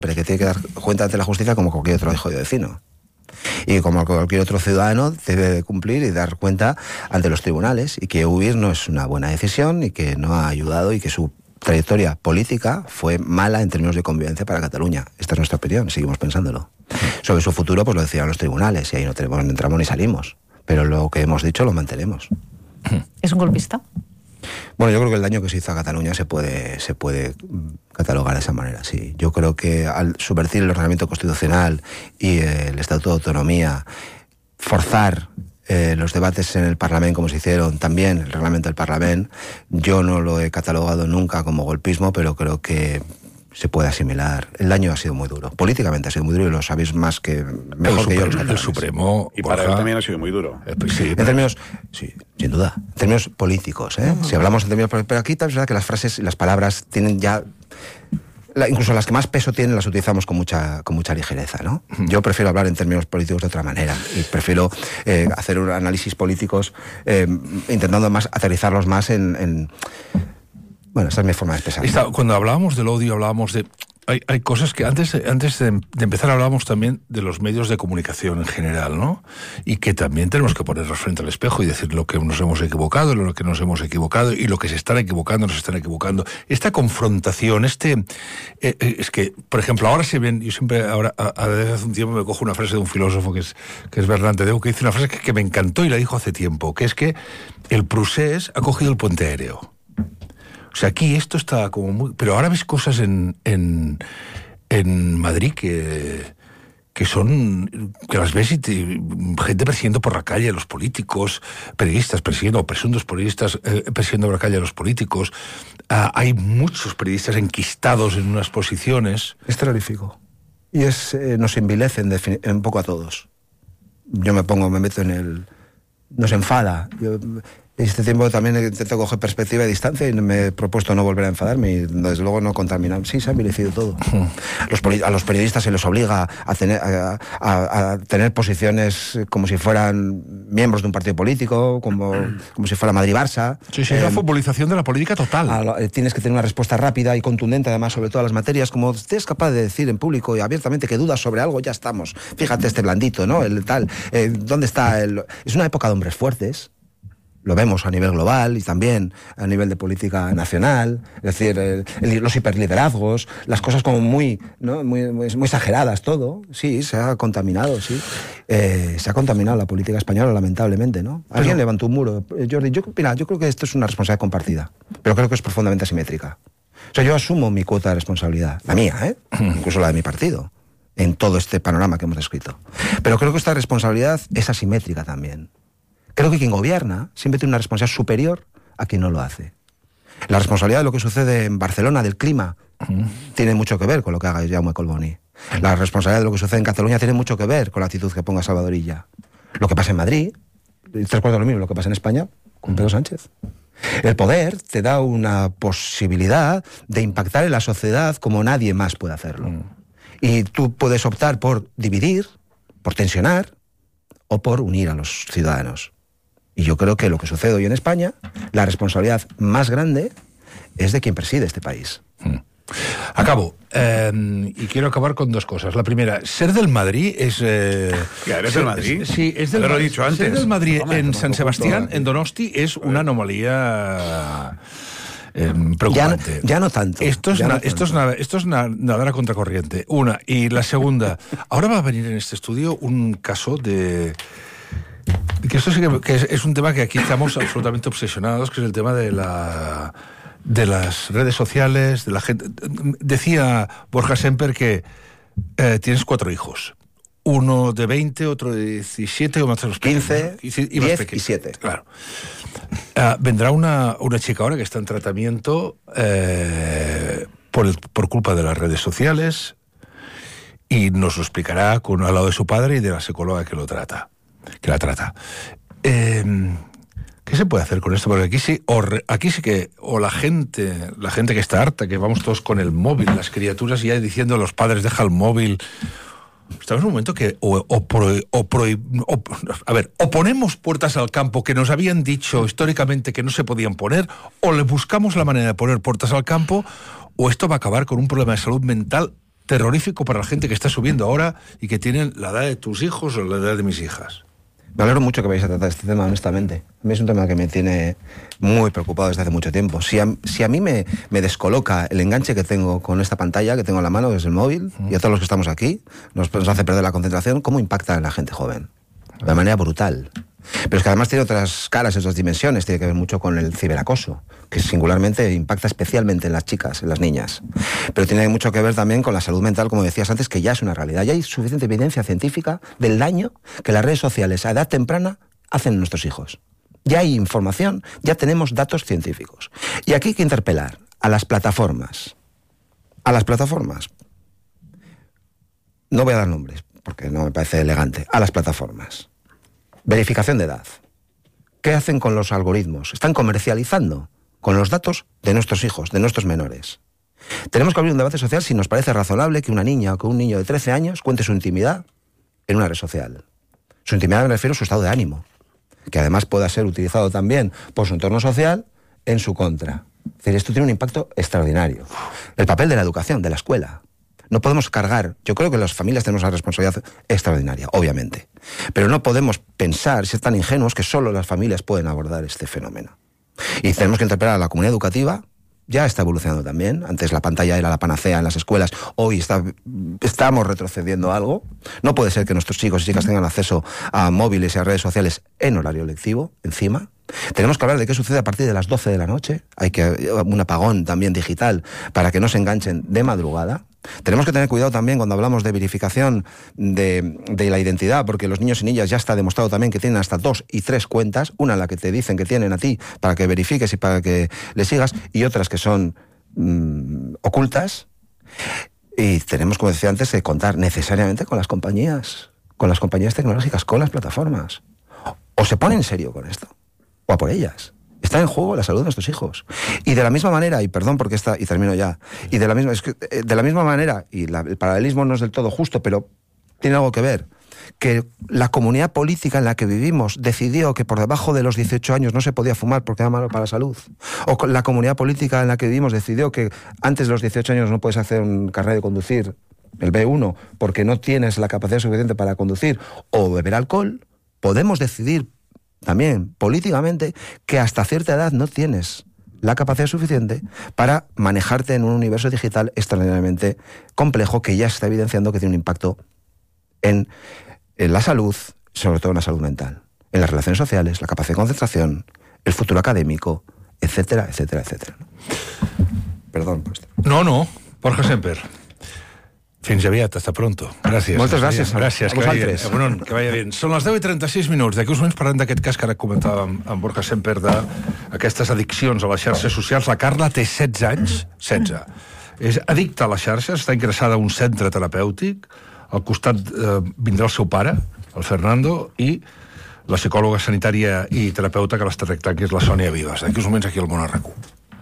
pero que tiene que dar cuenta ante la justicia como cualquier otro hijo de vecino. Y como cualquier otro ciudadano debe cumplir y dar cuenta ante los tribunales, y que huir no es una buena decisión y que no ha ayudado y que su trayectoria política fue mala en términos de convivencia para Cataluña. Esta es nuestra opinión, seguimos pensándolo. Sobre su futuro, pues lo decidirán los tribunales y ahí no entramos ni salimos. Pero lo que hemos dicho lo mantenemos. ¿Es un golpista? Bueno, yo creo que el daño que se hizo a Cataluña se puede catalogar de esa manera, sí. Yo creo que al subvertir el ordenamiento constitucional y el Estatuto de Autonomía, forzar los debates en el Parlamento como se hicieron, también el reglamento del Parlamento, yo no lo he catalogado nunca como golpismo, pero creo que se puede asimilar. El daño ha sido muy duro. Políticamente ha sido muy duro y lo sabéis mejor que yo los catalanes. El Supremo... Y para él también ha sido muy duro. Sí, en términos... Sí, sin duda. En términos políticos, ¿eh? Si hablamos en términos... Pero aquí tal vez que las frases y las palabras tienen ya... incluso las que más peso tienen las utilizamos con mucha ligereza, ¿no? Yo prefiero hablar en términos políticos de otra manera y prefiero hacer un análisis políticos intentando más aterrizarlos más en bueno, esa es mi forma de expresar. Cuando hablábamos del odio, hablábamos de... Hay cosas que antes de empezar hablábamos también de los medios de comunicación en general, ¿no? Y que también tenemos que ponernos frente al espejo y decir lo que nos hemos equivocado, lo que nos hemos equivocado y lo que se están equivocando, nos están equivocando. Esta confrontación, es que, por ejemplo, ahora se ven, yo siempre, ahora, desde hace un tiempo me cojo una frase de un filósofo que es Bernat de Déu, que dice una frase que me encantó y la dijo hace tiempo, que es que el procés ha cogido el puente aéreo. O sea, aquí esto está como muy... Pero ahora ves cosas en Madrid que son... que las ves y gente persiguiendo por la calle a los políticos, periodistas persiguiendo, o presuntos periodistas persiguiendo por la calle a los políticos. Hay muchos periodistas enquistados en unas posiciones. Es terrorífico. Y nos envilecen un poco a todos. Yo me meto en el... Nos enfada. Este tiempo también intento coger perspectiva y distancia y me he propuesto no volver a enfadarme y desde luego no contaminar. Sí, se ha envilecido todo. A los periodistas se les obliga a tener posiciones como si fueran miembros de un partido político, como si fuera Madrid-Barça. Sí, es la futbolización de la política total. Tienes que tener una respuesta rápida y contundente, además, sobre todas las materias. Como estés capaz de decir en público y abiertamente que dudas sobre algo, ya estamos. Fíjate este blandito, ¿no? El tal. ¿Dónde está el...? Es una época de hombres fuertes. Lo vemos a nivel global y también a nivel de política nacional, es decir, los hiperliderazgos, las cosas como muy exageradas, todo. Sí, se ha contaminado, sí. Se ha contaminado la política española, lamentablemente, ¿no? Alguien levantó un muro. Jordi, yo creo que esto es una responsabilidad compartida, pero creo que es profundamente asimétrica. O sea, yo asumo mi cuota de responsabilidad, la mía, incluso la de mi partido, en todo este panorama que hemos descrito. Pero creo que esta responsabilidad es asimétrica también. Creo que quien gobierna siempre tiene una responsabilidad superior a quien no lo hace. La responsabilidad de lo que sucede en Barcelona, del clima, tiene mucho que ver con lo que haga Jaume Collboni. La responsabilidad de lo que sucede en Cataluña tiene mucho que ver con la actitud que ponga Salvador Illa. Lo que pasa en Madrid, 3/4 lo mismo, lo que pasa en España, con Pedro Sánchez. El poder te da una posibilidad de impactar en la sociedad como nadie más puede hacerlo. Y tú puedes optar por dividir, por tensionar o por unir a los ciudadanos. Y yo creo que lo que sucede hoy en España, la responsabilidad más grande es de quien preside este país. Acabo. Y quiero acabar con dos cosas. La primera, ser del Madrid es... ¿Eres del Madrid? Sí, es del Madrid. Lo he dicho antes. Ser del Madrid en San Sebastián, en Donosti, es una anomalía... preocupante. Ya no tanto. Esto es nadar a contracorriente. Una. Y la segunda, ahora va a venir en este estudio un caso de... que esto sí que es un tema que aquí estamos absolutamente obsesionados, que es el tema de las redes sociales, de la gente. Decía Borja Semper que tienes 4 hijos. Uno de 20, otro de 17, o más de los 15, 10 y 7. Claro. Vendrá una chica ahora que está en tratamiento por culpa de las redes sociales y nos lo explicará al lado de su padre y de la psicóloga que la trata. ¿Qué se puede hacer con esto? Porque aquí sí que la gente que está harta, que vamos todos con el móvil, las criaturas ya diciendo a los padres deja el móvil. Estamos en un momento que o ponemos puertas al campo que nos habían dicho históricamente que no se podían poner, o le buscamos la manera de poner puertas al campo, o esto va a acabar con un problema de salud mental terrorífico para la gente que está subiendo ahora y que tienen la edad de tus hijos o la edad de mis hijas. Me alegro mucho que vayáis a tratar este tema, honestamente. A mí es un tema que me tiene muy preocupado desde hace mucho tiempo. Si a mí me descoloca el enganche que tengo con esta pantalla que tengo en la mano, que es el móvil, y a todos los que estamos aquí, nos hace perder la concentración, ¿cómo impacta en la gente joven? De manera brutal. Pero es que además tiene otras caras, otras dimensiones, tiene que ver mucho con el ciberacoso, que singularmente impacta especialmente en las chicas, en las niñas. Pero tiene mucho que ver también con la salud mental, como decías antes, que ya es una realidad. Ya hay suficiente evidencia científica del daño que las redes sociales a edad temprana hacen en nuestros hijos. Ya hay información, ya tenemos datos científicos. Y aquí hay que interpelar a las plataformas. A las plataformas. No voy a dar nombres, porque no me parece elegante. A las plataformas. Verificación de edad. ¿Qué hacen con los algoritmos? Están comercializando con los datos de nuestros hijos, de nuestros menores. Tenemos que abrir un debate social si nos parece razonable que una niña o que un niño de 13 años cuente su intimidad en una red social. Su intimidad me refiero a su estado de ánimo, que además pueda ser utilizado también por su entorno social en su contra. Es decir, esto tiene un impacto extraordinario. El papel de la educación, de la escuela. No podemos cargar, yo creo que las familias tenemos una responsabilidad extraordinaria, obviamente. Pero no podemos pensar, ser tan ingenuos, que solo las familias pueden abordar este fenómeno. Y tenemos que interpelar a la comunidad educativa, ya está evolucionando también. Antes la pantalla era la panacea en las escuelas, hoy estamos retrocediendo algo. No puede ser que nuestros chicos y chicas tengan acceso a móviles y a redes sociales en horario lectivo, encima. Tenemos que hablar de qué sucede a partir de las 12 de la noche. Hay un apagón también digital para que no se enganchen de madrugada. Tenemos que tener cuidado también cuando hablamos de verificación de la identidad, porque los niños y niñas ya está demostrado también que tienen hasta 2 y 3 cuentas, una en la que te dicen que tienen a ti para que verifiques y para que le sigas, y otras que son ocultas. Y tenemos, como decía antes, que contar necesariamente con las compañías tecnológicas, con las plataformas. O se pone en serio con esto, o a por ellas. Está en juego la salud de nuestros hijos. Y de la misma manera, y perdón porque y termino ya, y de la misma manera, y el paralelismo no es del todo justo, pero tiene algo que ver, que la comunidad política en la que vivimos decidió que por debajo de los 18 años no se podía fumar porque era malo para la salud. O la comunidad política en la que vivimos decidió que antes de los 18 años no puedes hacer un carnet de conducir, el B1, porque no tienes la capacidad suficiente para conducir, o beber alcohol. Podemos decidir también políticamente que hasta cierta edad no tienes la capacidad suficiente para manejarte en un universo digital extraordinariamente complejo, que ya se está evidenciando que tiene un impacto en la salud, sobre todo en la salud mental, en las relaciones sociales, la capacidad de concentración, el futuro académico, etcétera, etcétera, etcétera. Perdón por esto. No, Borja Semper. Fins aviat, hasta pronto. Gràcies. Moltes gràcies. Gràcies, que vaya bien. Són les 10:36 minuts. D'aquí uns moments parlem d'aquest cas que ara comentàvem amb Borja Semper, d'aquestes addiccions a les xarxes socials. La Carla té 16 anys, 16. És addicta a les xarxes, està ingressada a un centre terapèutic. Al costat vindrà el seu pare, el Fernando, i la psicòloga sanitària i terapeuta que l'està tractant, que és la Sònia Vives. D'aquí uns moments aquí al Món RAC1.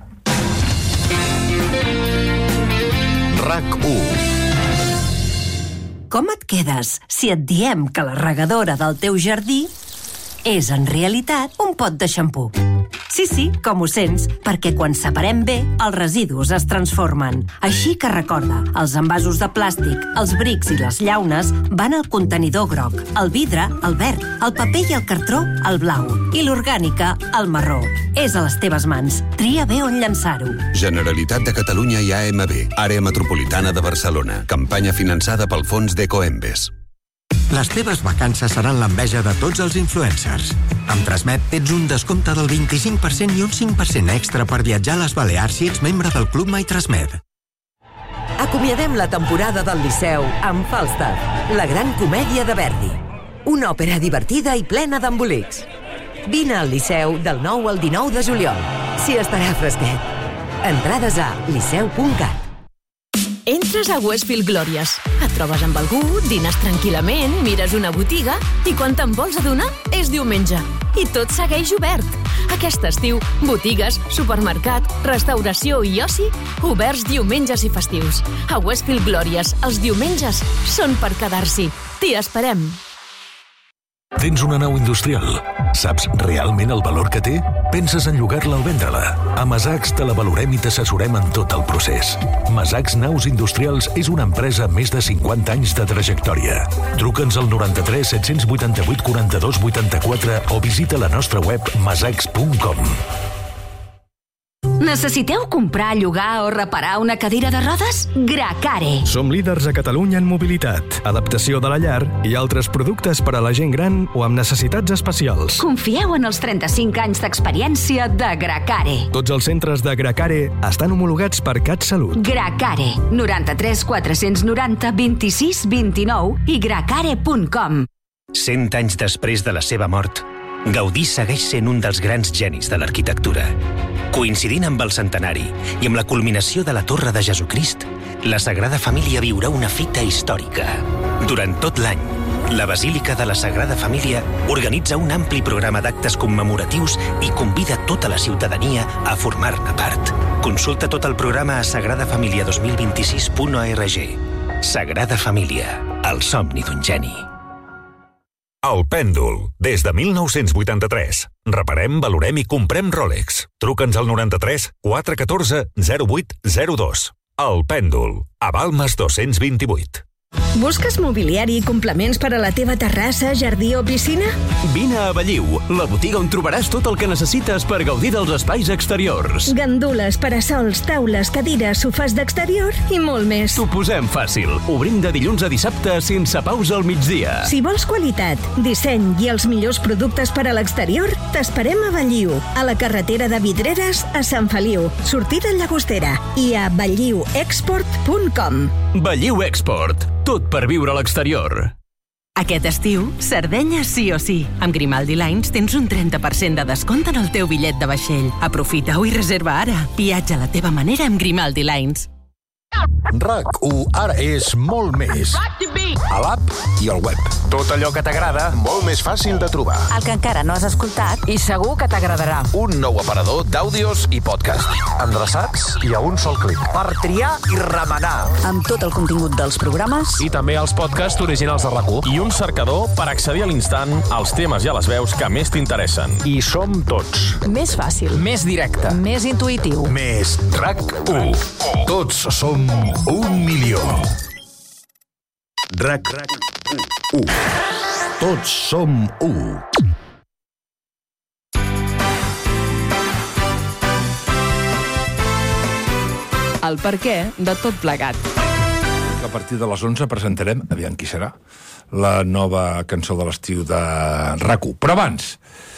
RAC1. Com et quedes si et diem que la regadora del teu jardí és, en realitat, un pot de xampú? Sí, com ho sents, perquè quan separem bé, els residus es transformen. Així que recorda, els envasos de plàstic, els brics i les llaunes van al contenidor groc, el vidre, el verd, el paper i el cartró, el blau, i l'orgànica, el marró. És a les teves mans. Tria bé on llançar-ho. Generalitat de Catalunya i AMB, Àrea Metropolitana de Barcelona. Campanya finançada pel fons d'Ecoembes. Les teves vacances seran l'enveja de tots els influencers. Amb Transmet tens un descompte del 25% i un 5% extra per viatjar a les Balears si ets membre del Club My Transmet. Acomiadem la temporada del Liceu amb Falstaff, la gran comèdia de Verdi. Una òpera divertida i plena d'embolics. Vine al Liceu del 9 al 19 de juliol. Si estarà fresquet. Entrades a liceu.cat. Entres a Westfield Glòries. Et trobes amb algú, dines tranquil·lament, mires una botiga i quan te'n vols adonar és diumenge. I tot segueix obert. Aquest estiu, botigues, supermercat, restauració i oci, oberts diumenges i festius. A Westfield Glòries, els diumenges són per quedar-s'hi. T'hi esperem. Tens una nau industrial? Saps realment el valor que té? Penses en llogar-la o vendre-la? A Masacs te la valorem i t'assessorem en tot el procés. Masacs Naus Industrials és una empresa amb més de 50 anys de trajectòria. Truca'ns al 93 788 42 84 o visita la nostra web masacs.com. Necessiteu comprar, llogar o reparar una cadira de rodes? Gracare. Som líders a Catalunya en mobilitat, adaptació de la llar i altres productes per a la gent gran o amb necessitats especials. Confieu en els 35 anys d'experiència de Gracare. Tots els centres de Gracare estan homologats per CatSalut. Gracare. 93 490 26 29 i gracare.com. 100 anys després de la seva mort, Gaudí segueix sent un dels grans genis de l'arquitectura. Coincidint amb el centenari i amb la culminació de la Torre de Jesucrist, la Sagrada Família viurà una fita històrica. Durant tot l'any, la Basílica de la Sagrada Família organitza un ampli programa d'actes commemoratius i convida tota la ciutadania a formar-ne part. Consulta tot el programa a sagradafamilia2026.org. Sagrada Família, el somni d'un geni. El Pèndol, des de 1983. Reparem, valorem i comprem Rolex. Truca'ns al 93 414 0802. El Pèndol, a Balmes 228. Busques mobiliari i complements per a la teva terrassa, jardí o piscina? Vine a Balliu, la botiga on trobaràs tot el que necessites per gaudir dels espais exteriors. Gandules, parasols, taules, cadires, sofàs d'exterior i molt més. T'ho posem fàcil. Obrim de dilluns a dissabte sense pausa al migdia. Si vols qualitat, disseny i els millors productes per a l'exterior, t'esperem a Balliu, a la carretera de Vidreres a Sant Feliu, sortida Llagostera, i a balliuexport.com. Balliu Export. Tot per viure a l'exterior. Aquest estiu, Sardenya sí o sí. Amb Grimaldi Lines tens un 30% de descompte en el teu bitllet de vaixell. Aprofita-ho i reserva ara. Viatja a la teva manera amb Grimaldi Lines. RAC1 ara és molt més. A l'app i al web. Tot allò que t'agrada, molt més fàcil de trobar. El que encara no has escoltat i segur que t'agradarà. Un nou aparador d'àudios i podcast. Endreçats i a un sol clic. Per triar i remenar. Amb tot el contingut dels programes. I també els podcasts originals de RAC1. I un cercador per accedir a l'instant als temes i a les veus que més t'interessen. I som tots. Més fàcil. Més directe. Més intuïtiu. Més RAC1. Tots som 1 milió. RAC1. Tots som 1. El perquè de tot plegat. A partir de les 11 presentarem, aviam qui serà, la nova cançó de l'estiu de RAC1. Però abans...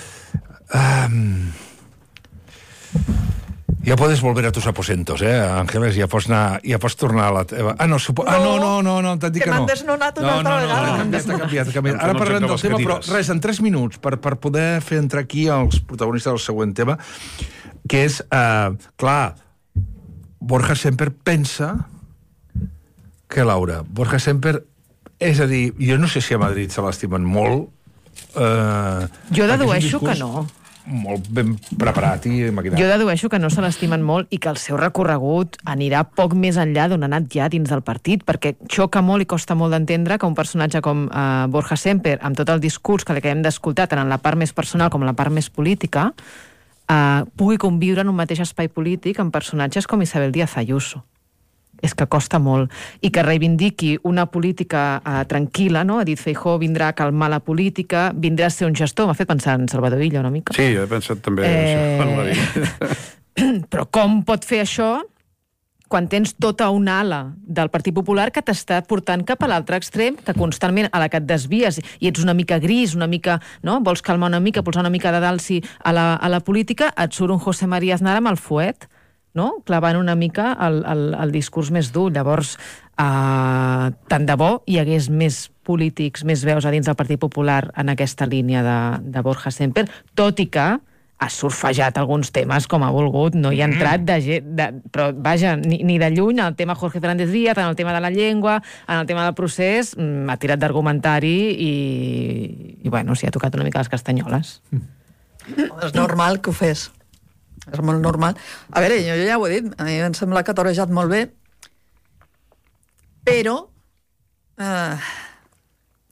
Ja podes volver a tus aposentos, Ángeles, ja pots tornar a la teva... no, t'han dit que no. Que m'han desnonat una altra vegada. T'ha canviat. Ara parlem del tema, però res, en 3 minuts, per poder fer entrar aquí els protagonistes del següent tema, que és, clar, Borja Semper pensa que Laura, Borja Semper, és a dir, jo no sé si a Madrid se l'estimen molt. Jo dedueixo que no. Molt ben preparat i maquinat. Jo dedueixo que no se l'estimen molt i que el seu recorregut anirà poc més enllà d'on ha anat ja dins del partit, perquè xoca molt i costa molt d'entendre que un personatge com Borja Semper, amb tot el discurs que li acabem d'escoltar, tant en la part més personal com en la part més política, pugui conviure en un mateix espai polític amb personatges com Isabel Díaz Ayuso. És que costa molt. I que reivindiqui una política tranquil·la, no? Edith Feijóo vindrà a calmar la política, vindrà a ser un gestor. M'ha fet pensar en Salvador Illa una mica. Sí, jo he pensat també això. Però com pot fer això quan tens tota una ala del Partit Popular que t'està portant cap a l'altre extrem, que constantment a la que et desvies i ets una mica gris, una mica, no? Vols calmar una mica, posar una mica de dalsi a la política, et surt un José María Aznar amb el fuet, no? Clavant una mica el discurs més dur. Llavors, tant de bo hi hagués més polítics, més veus a dins del Partit Popular en aquesta línia de Borja Semper, tot i que ha surfejat alguns temes com ha volgut, no hi ha entrat però vaja, ni de lluny, el tema Jorge Fernández Díaz, en el tema de la llengua, en el tema del procés, ha tirat d'argumentari i bueno, s'hi ha tocat una mica les castanyoles. És normal que ho fes. És molt normal. A veure, jo ja ho he dit, a mi em sembla que ha torejat molt bé, però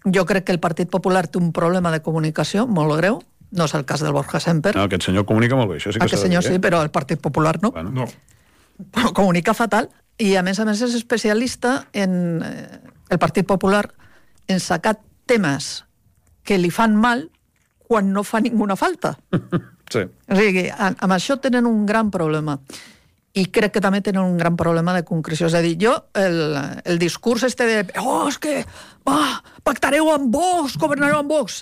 Jo crec que el Partit Popular té un problema de comunicació molt greu. No és el cas del Borja Semper. No, aquest senyor comunica molt bé, això sí que aquest senyor sí, però el Partit Popular no. Bueno, no. Però comunica fatal. I a més és especialista en el Partit Popular en sacar temes que li fan mal quan no fa ninguna falta. Sí. O sigui, amb això tenen un gran problema. I crec que també tenen un gran problema de concreció. És a dir, jo, el discurs este de és que, pactareu amb Vox, governareu amb Vox.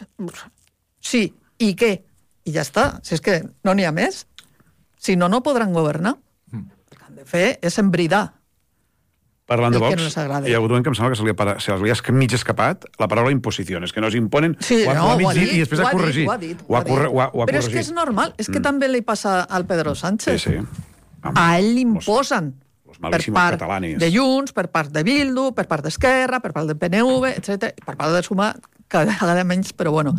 Sí, i què? I ja està. Si és que no n'hi ha més. Si no, no podran governar. El que han de fer és embridar. Parlant de Vox, no hi ha hagut un que em sembla que se li ha mig escapat la paraula imposiciones, que nos imponen... Sí, ho ha dit, i després ha corregit. Ho ha dit. Però és que és normal. És que també li passa al Pedro Sánchez. Sí. A ell l'imposen. Per part catalanes. de Junts, per part de Bildu, per part d'Esquerra, per part del PNV, etc. Per part de Sumar, cada vegada menys, però bueno.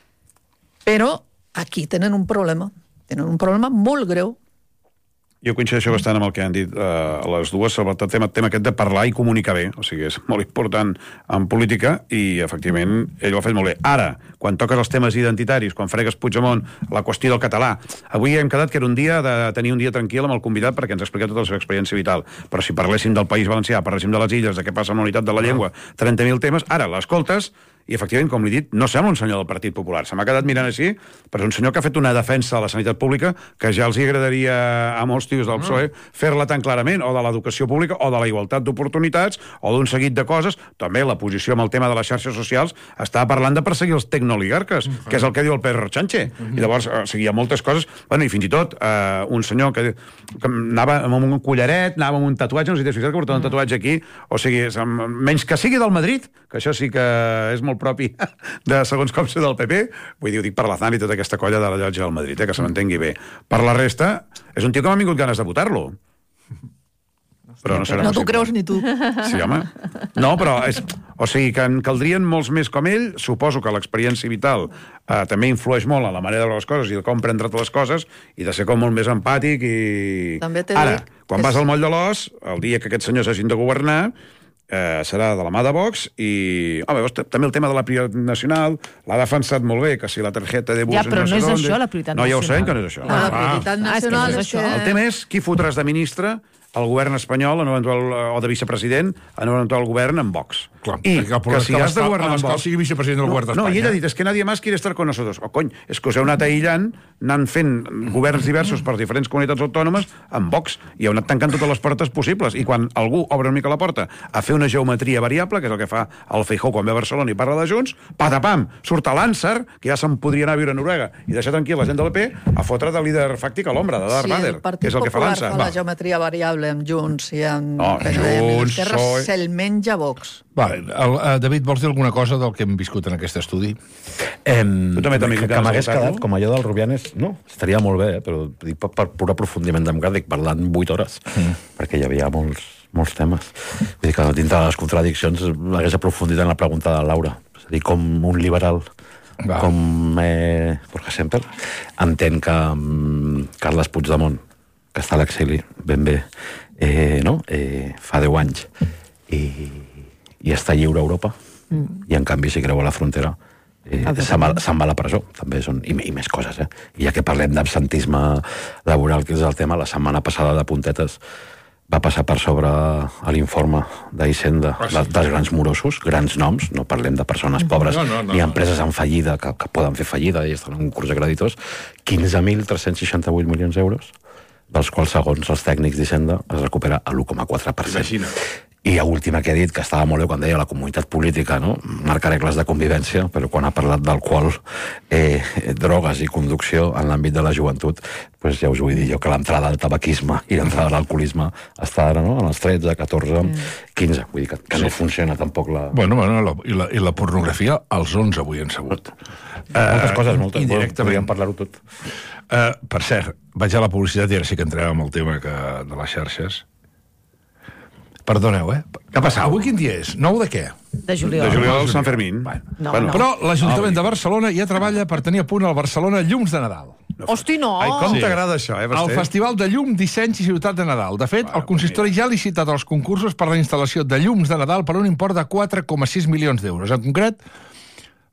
Però aquí tenen un problema. Tenen un problema molt greu. Jo coincideixo bastant amb el que han dit les dues sobre el tema aquest de parlar i comunicar bé. O sigui, és molt important en política i, efectivament, ell ho ha fet molt bé. Ara, quan toques els temes identitaris, quan fregues Puigdemont, la qüestió del català... Avui hem quedat que era un dia de tenir un dia tranquil amb el convidat perquè ens explica tota la seva experiència vital. Però si parléssim del País Valencià, parléssim de les illes, de què passa amb la unitat de la llengua, 30.000 temes, ara l'escoltes... I, efectivament, com li he dit, no sembla un senyor del Partit Popular. Se m'ha quedat mirant així, però és un senyor que ha fet una defensa de la sanitat pública que ja els agradaria a molts tios del PSOE fer-la tan clarament, o de l'educació pública, o de la igualtat d'oportunitats, o d'un seguit de coses. També la posició amb el tema de les xarxes socials està parlant de perseguir els tecnooligarques, que és el que diu el Pedro Sánchez. I llavors, o sigui, hi ha moltes coses... Bueno, i fins i tot un senyor que anava amb un collaret, anava amb un tatuatge, no sé si t'has fixat que portava un tatuatge aquí, o sigui, menys que sigui del Madrid, que això sí que és molt propi de segons com ser del PP, vull dir, ho dic per l'Aznar i tota aquesta colla de la llotja del Madrid, que se m'entengui bé. Per la resta, és un tio que m'ha vingut ganes de votar-lo. Però no serà no t'ho creus ni tu. Sí, home. No, però o sigui, que en caldrien molts més com ell. Suposo que l'experiència vital també influeix molt en la manera de veure les coses i de com prendre les coses i de ser com molt més empàtic i... Ara, quan vas al moll de l'os, el dia que aquests senyors hagin de governar, serà de la mà de Vox i també el tema de la prioritat nacional l'ha defensat molt bé, que si la targeta de bus ja, però no és això la prioritat nacional. No, ja ho sabem que no és això. La prioritat nacional és això. El tema és qui fotràs de ministre el govern espanyol o de vicepresident en un eventual govern amb Vox. Clar, I que si has de governar amb Vox... sigui vicepresident del govern d'Espanya. No, i ell ha dit, és que nadie más quiere estar con nosotros. Oh, cony, és que us heu anat aïllant, anant fent governs diversos per diferents comunitats autònomes amb Vox, i heu anat tancant totes les portes possibles. I quan algú obre una mica la porta a fer una geometria variable, que és el que fa el Feijóo quan ve a Barcelona i parla de Junts, patapam, surt a l'Ansar, que ja se'n podria anar a viure a Noruega, i deixar tranquil la gent del PP a fotre de líder fàctic a l'ombra, de Darth Vader, que és el que fa l'Ansar. Sí, el Partit Popular fa la geometria variable amb Junts i amb Junts, PSOE. Se'l menja Vox. Vale. David, vols dir alguna cosa del que hem viscut en aquest estudi? Tu també que m'hagués quedat, com allò del Rubianes, no, estaria molt bé, però dic per pur aprofundiment democràtic, parlant 8 hores, perquè hi havia molts temes. Vull dir que dintre de les contradiccions hagués aprofundit en la pregunta de Laura. És a dir, com un liberal com Borja Semper entén que Carles Puigdemont, que està a l'exili ben bé, fa 10 anys i està lliure a Europa i en canvi si creu a la frontera se'n va a la presó també i més coses, i ja que parlem d'absentisme laboral, que és el tema, la setmana passada de puntetes va passar per sobre l'informe d'Hisenda dels grans morosos, grans noms, no parlem de persones pobres ni empreses en fallida que poden fer fallida i estan en un curs de creditors, 15.368 milions d'euros, dels quals, segons els tècnics d'Hisenda, es recupera a l'1,4%. Imagina. I l'última que ha dit, que estava molt bé quan deia la comunitat política, no? Marca regles de convivència, però quan ha parlat d'alcohol, drogues i conducció en l'àmbit de la joventut, doncs ja us vull dir jo que l'entrada del tabaquisme i l'entrada de l'alcoholisme està ara, no?, en els 13, 14, 15. Vull dir que no funciona tampoc la... Bueno, i la pornografia als 11 avui han sabut. Moltes coses, indirectament. Podríem parlar-ho tot. Per cert, vaig a la publicitat i ara sí que entrem amb el tema de les xarxes. Perdoneu, Què ha passat? Avui quin dia és? 9 de què? De juliol. De juliol, Sant Fermín. Però l'Ajuntament de Barcelona ja treballa per tenir a punt al Barcelona Llums de Nadal. Hosti, no! Ai, com t'agrada això, Basté? El Festival de Llum, Dissenys i Ciutat de Nadal. De fet, el consistori ja ha licitat els concursos per la instal·lació de llums de Nadal per un import de 4,6 milions d'euros. En concret,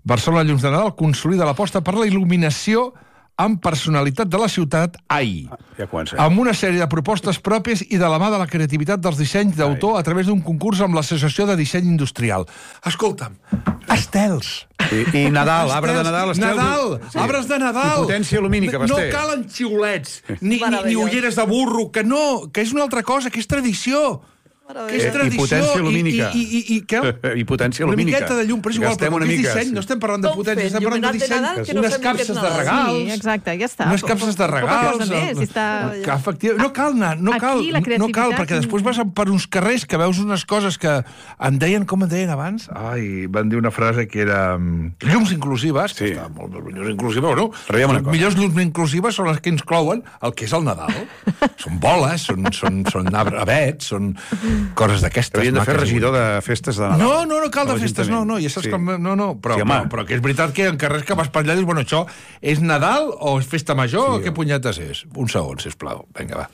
Barcelona Llums de Nadal consolida l'aposta per la il·luminació amb personalitat de la ciutat ahir. Ja comença. Amb una sèrie de propostes pròpies i de la mà de la creativitat dels dissenys d'autor a través d'un concurs amb l'Associació de Disseny Industrial. Escolta'm, estels. I Nadal, arbre de Nadal, estels. Nadal, arbres de Nadal. I potència lumínica, No Basté. calen xiulets, ni ulleres de burro, que no, que és una altra cosa, que és tradició. Que és tradició. I potència lumínica. I què? I potència Una lumínica. miqueta de llum, però és igual, Gastem però una és mica. disseny, no estem parlant de potència, estem parlant de disseny. Unes capses de regals. Sí, exacte, ja està. Unes capses de regals. Poca cosa més, està... Que, efectivament, no cal anar, no cal, Aquí la no cal, creativitat- perquè després vas per uns carrers que veus unes coses que em deien, com em deien abans? Ai, van dir una frase que era llums inclusives, que està molt bé, llums inclusives, no? Rebem una cosa. Millors llums inclusives són les que inclouen el que és el Nadal. Són boles, són abets, són coses d'aquestes. Havien de fer maques. regidor de festes de Nadal. No cal de festes, no, ja saps com... No, però que és veritat que en carrers que vas per allà dius, bueno, això és Nadal o és festa major o què punyetes és? Un segon, sisplau. Vinga, va.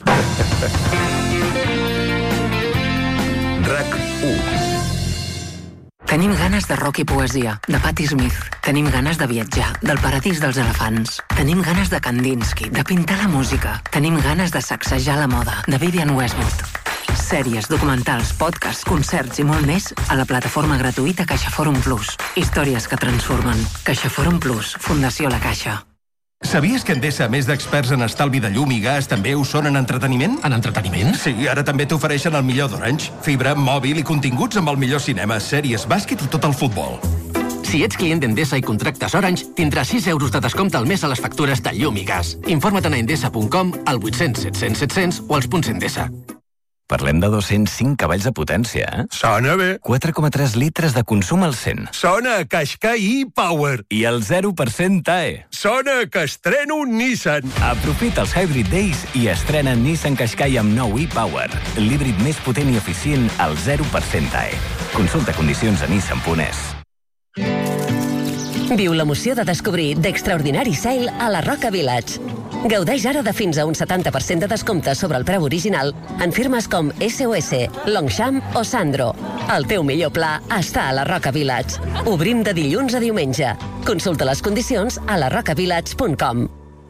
RAC 1. Tenim ganes de rock i poesia, de Patti Smith. Tenim ganes de viatjar, del paradís dels elefants. Tenim ganes de Kandinsky, de pintar la música. Tenim ganes de sacsejar la moda, de Vivienne Westwood. Sèries, documentals, podcasts, concerts i molt més a la plataforma gratuïta CaixaForum Plus. Històries que transformen. CaixaForum Plus, Fundació La Caixa. Sabies que Endesa, a més d'experts en estalvi de llum i gas, també ho són en entreteniment? En entreteniment? Sí, ara també t'ofereixen el millor d'Orange. Fibra, mòbil i continguts amb el millor cinema, sèries, bàsquet i tot el futbol. Si ets client d'Endesa i contractes Orange, tindràs 6 euros de descompte al mes a les factures de llum i gas. Informa't a endesa.com, al 800 700 700 o als punts Endesa. Parlem de 205 cavalls de potència, eh? Sona bé. 4,3 litres de consum al 100. Sona a Qashqai e-Power. I el 0% TAE. Sona que estreno un Nissan. Aprofita els Hybrid Days i estrena Nissan Qashqai amb nou e-Power. L'híbrid més potent i eficient al 0% TAE. Consulta condicions a nissan.es. Viu l'emoció de descobrir The Extraordinary Sale a la Roca Village. Gaudeix ara de fins a un 70% de descompte sobre el preu original en firmes com SOS, Longchamp o Sandro. El teu millor pla està a la Roca Village. Obrim de dilluns a diumenge. Consulta les condicions a larocavillage.com.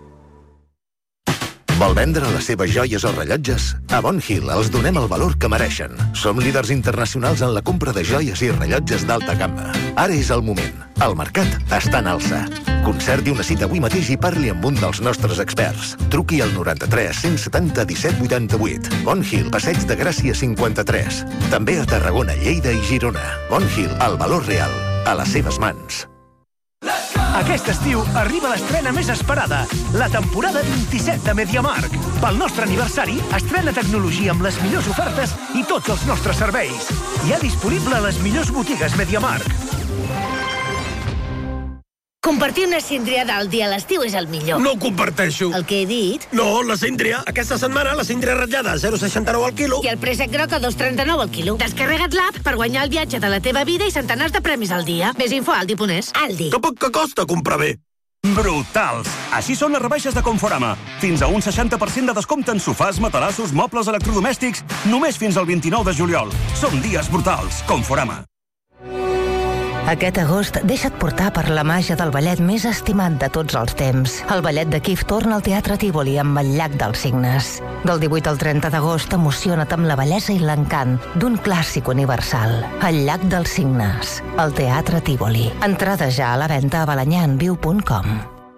Vol vendre les seves joies o rellotges? A Bon Hill els donem el valor que mereixen. Som líders internacionals en la compra de joies i rellotges d'alta gamma. Ara és el moment. El mercat està en alça. Concerti una cita avui mateix i parli amb un dels nostres experts. Truqui al 93 170 17 88. Bon Hill, Passeig de Gràcia 53. També a Tarragona, Lleida i Girona. Bon Hill, el valor real, a les seves mans. Aquest estiu arriba l'estrena més esperada, la temporada 27 de MediaMarkt. Pel nostre aniversari, estrena tecnologia amb les millors ofertes i tots els nostres serveis. Hi ha disponible a les millors botigues MediaMarkt. Compartir una síndria d'Aldi a l'estiu és el millor. No ho comparteixo. El que he dit? No, la síndria. Aquesta setmana la síndria ratllada, 0,69 al quilo. I el préssec groc a 2,39 al quilo. Descarrega't l'app per guanyar el viatge de la teva vida i centenars de premis al dia. Més info a Aldi.es. Aldi. Que poc que costa comprar bé. Brutals! Així són les rebaixes de Conforama. Fins a un 60% de descompte en sofàs, matalassos, mobles electrodomèstics, només fins al 29 de juliol. Són dies brutals. Conforama. Aquest agost deixa't portar per la màgia del ballet més estimat de tots els temps. El ballet de Kif torna al Teatre Tívoli amb el Llac dels Cignes. Del 18 al 30 d'agost emociona't amb la bellesa i l'encant d'un clàssic universal. El Llac dels Cignes, al Teatre Tívoli. Entrada ja a la venda a balanyanviu.com.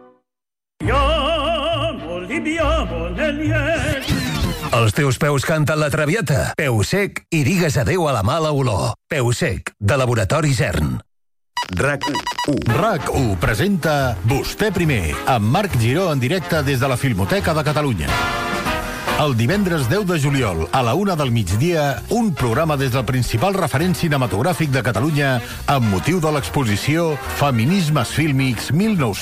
Els teus peus canten la Traviata. Peu sec i digues adeu a la mala olor. Peu sec, de Laboratori Zern. RAC1. RAC1 presenta Vostè primer, amb Marc Giró en directe des de la Filmoteca de Catalunya. El divendres 10 de juliol, a la 1 del migdia, un programa des del principal referent cinematogràfic de Catalunya amb motiu de l'exposició Feminismes Fílmics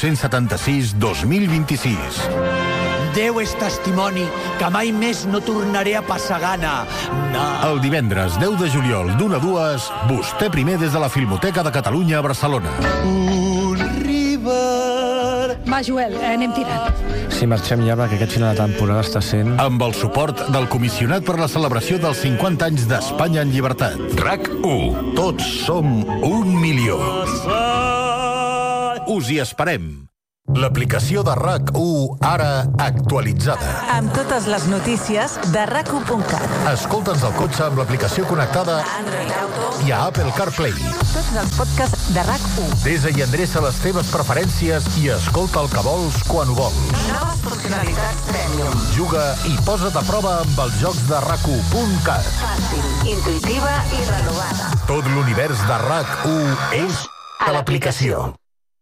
1976-2026. Déu és testimoni que mai més no tornaré a passar gana. No. El divendres 10 de juliol, d'1 a 2, Vostè primer des de la Filmoteca de Catalunya a Barcelona. Un river... Va, Joel, anem tirant. Si marxem ja, perquè aquest final de temporada està sent... Amb el suport del comissionat per la celebració dels 50 anys d'Espanya en llibertat. RAC1. Tots som 1 milió. RAC1 presenta Vostè primer, amb Marc Giró en directe des de la Filmoteca de Catalunya. El divendres 10 de juliol, d'1 a 2, Vostè primer des de la Filmoteca de Catalunya a Barcelona. Amb el suport del comissionat per la celebració dels 50 anys d'Espanya en llibertat. RAC1. Tots som 1 milió. Us hi esperem. L'aplicació de RAC1 ara actualitzada. Amb totes les notícies de RAC1.cat. Escolta'ns al cotxe amb l'aplicació connectada Android Auto i a Apple CarPlay. Tots els podcasts de RAC1. Desa i endreça les teves preferències i escolta el que vols quan ho vols. Noves funcionalitats Premium. Juga i posa't a prova amb els jocs de RAC1.cat. Fàcil, intuïtiva i renovada. Tot l'univers de RAC1 és a l'aplicació.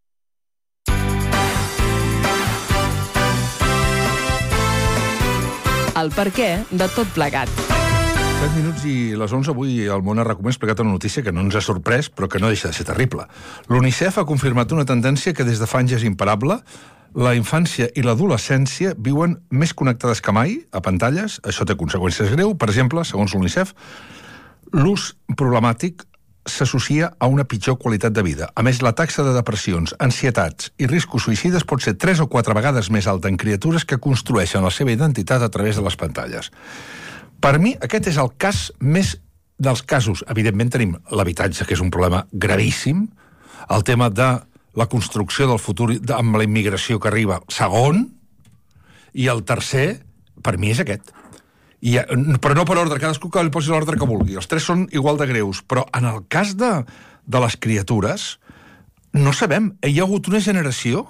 El perquè de tot plegat. 3 minuts i les 11 avui el món ha explicat una notícia que no ens ha sorprès, però que no deixa de ser terrible. L'UNICEF ha confirmat una tendència que des de fa anys és imparable. La infància i l'adolescència viuen més connectades que mai a pantalles. Això té conseqüències greus. Per exemple, segons l'UNICEF, l'ús problemàtic s'associa a una pitjor qualitat de vida. A més, la taxa de depressions, ansietats i riscos suïcides pot ser 3 o 4 vegades més alta en criatures que construeixen la seva identitat a través de les pantalles. Per mi, aquest és el cas més dels casos. Evidentment tenim l'habitatge, que és un problema gravíssim, el tema de la construcció del futur amb la immigració que arriba segon, i el tercer, per mi, és aquest. Però no per ordre, cadascú que li posi l'ordre que vulgui. Els 3 són igual de greus, però en el cas de les criatures no sabem. Hi ha hagut una generació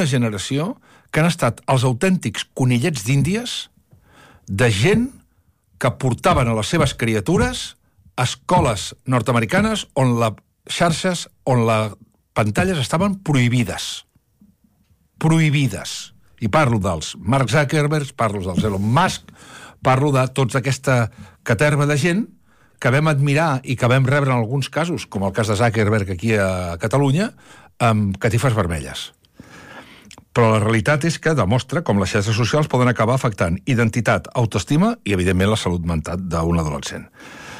que han estat els autèntics conillets d'Índies de gent que portaven a les seves criatures a escoles nord-americanes on les xarxes, on les pantalles estaven prohibides. Prohibides. I parlo dels Mark Zuckerberg, parlo dels Elon Musk, parlo de tota aquesta caterva de gent que vam admirar i que vam rebre en alguns casos, com el cas de Zuckerberg aquí a Catalunya, amb catifes vermelles. Però la realitat és que demostra com les xarxes socials poden acabar afectant identitat, autoestima i, evidentment, la salut mental d'un adolescent.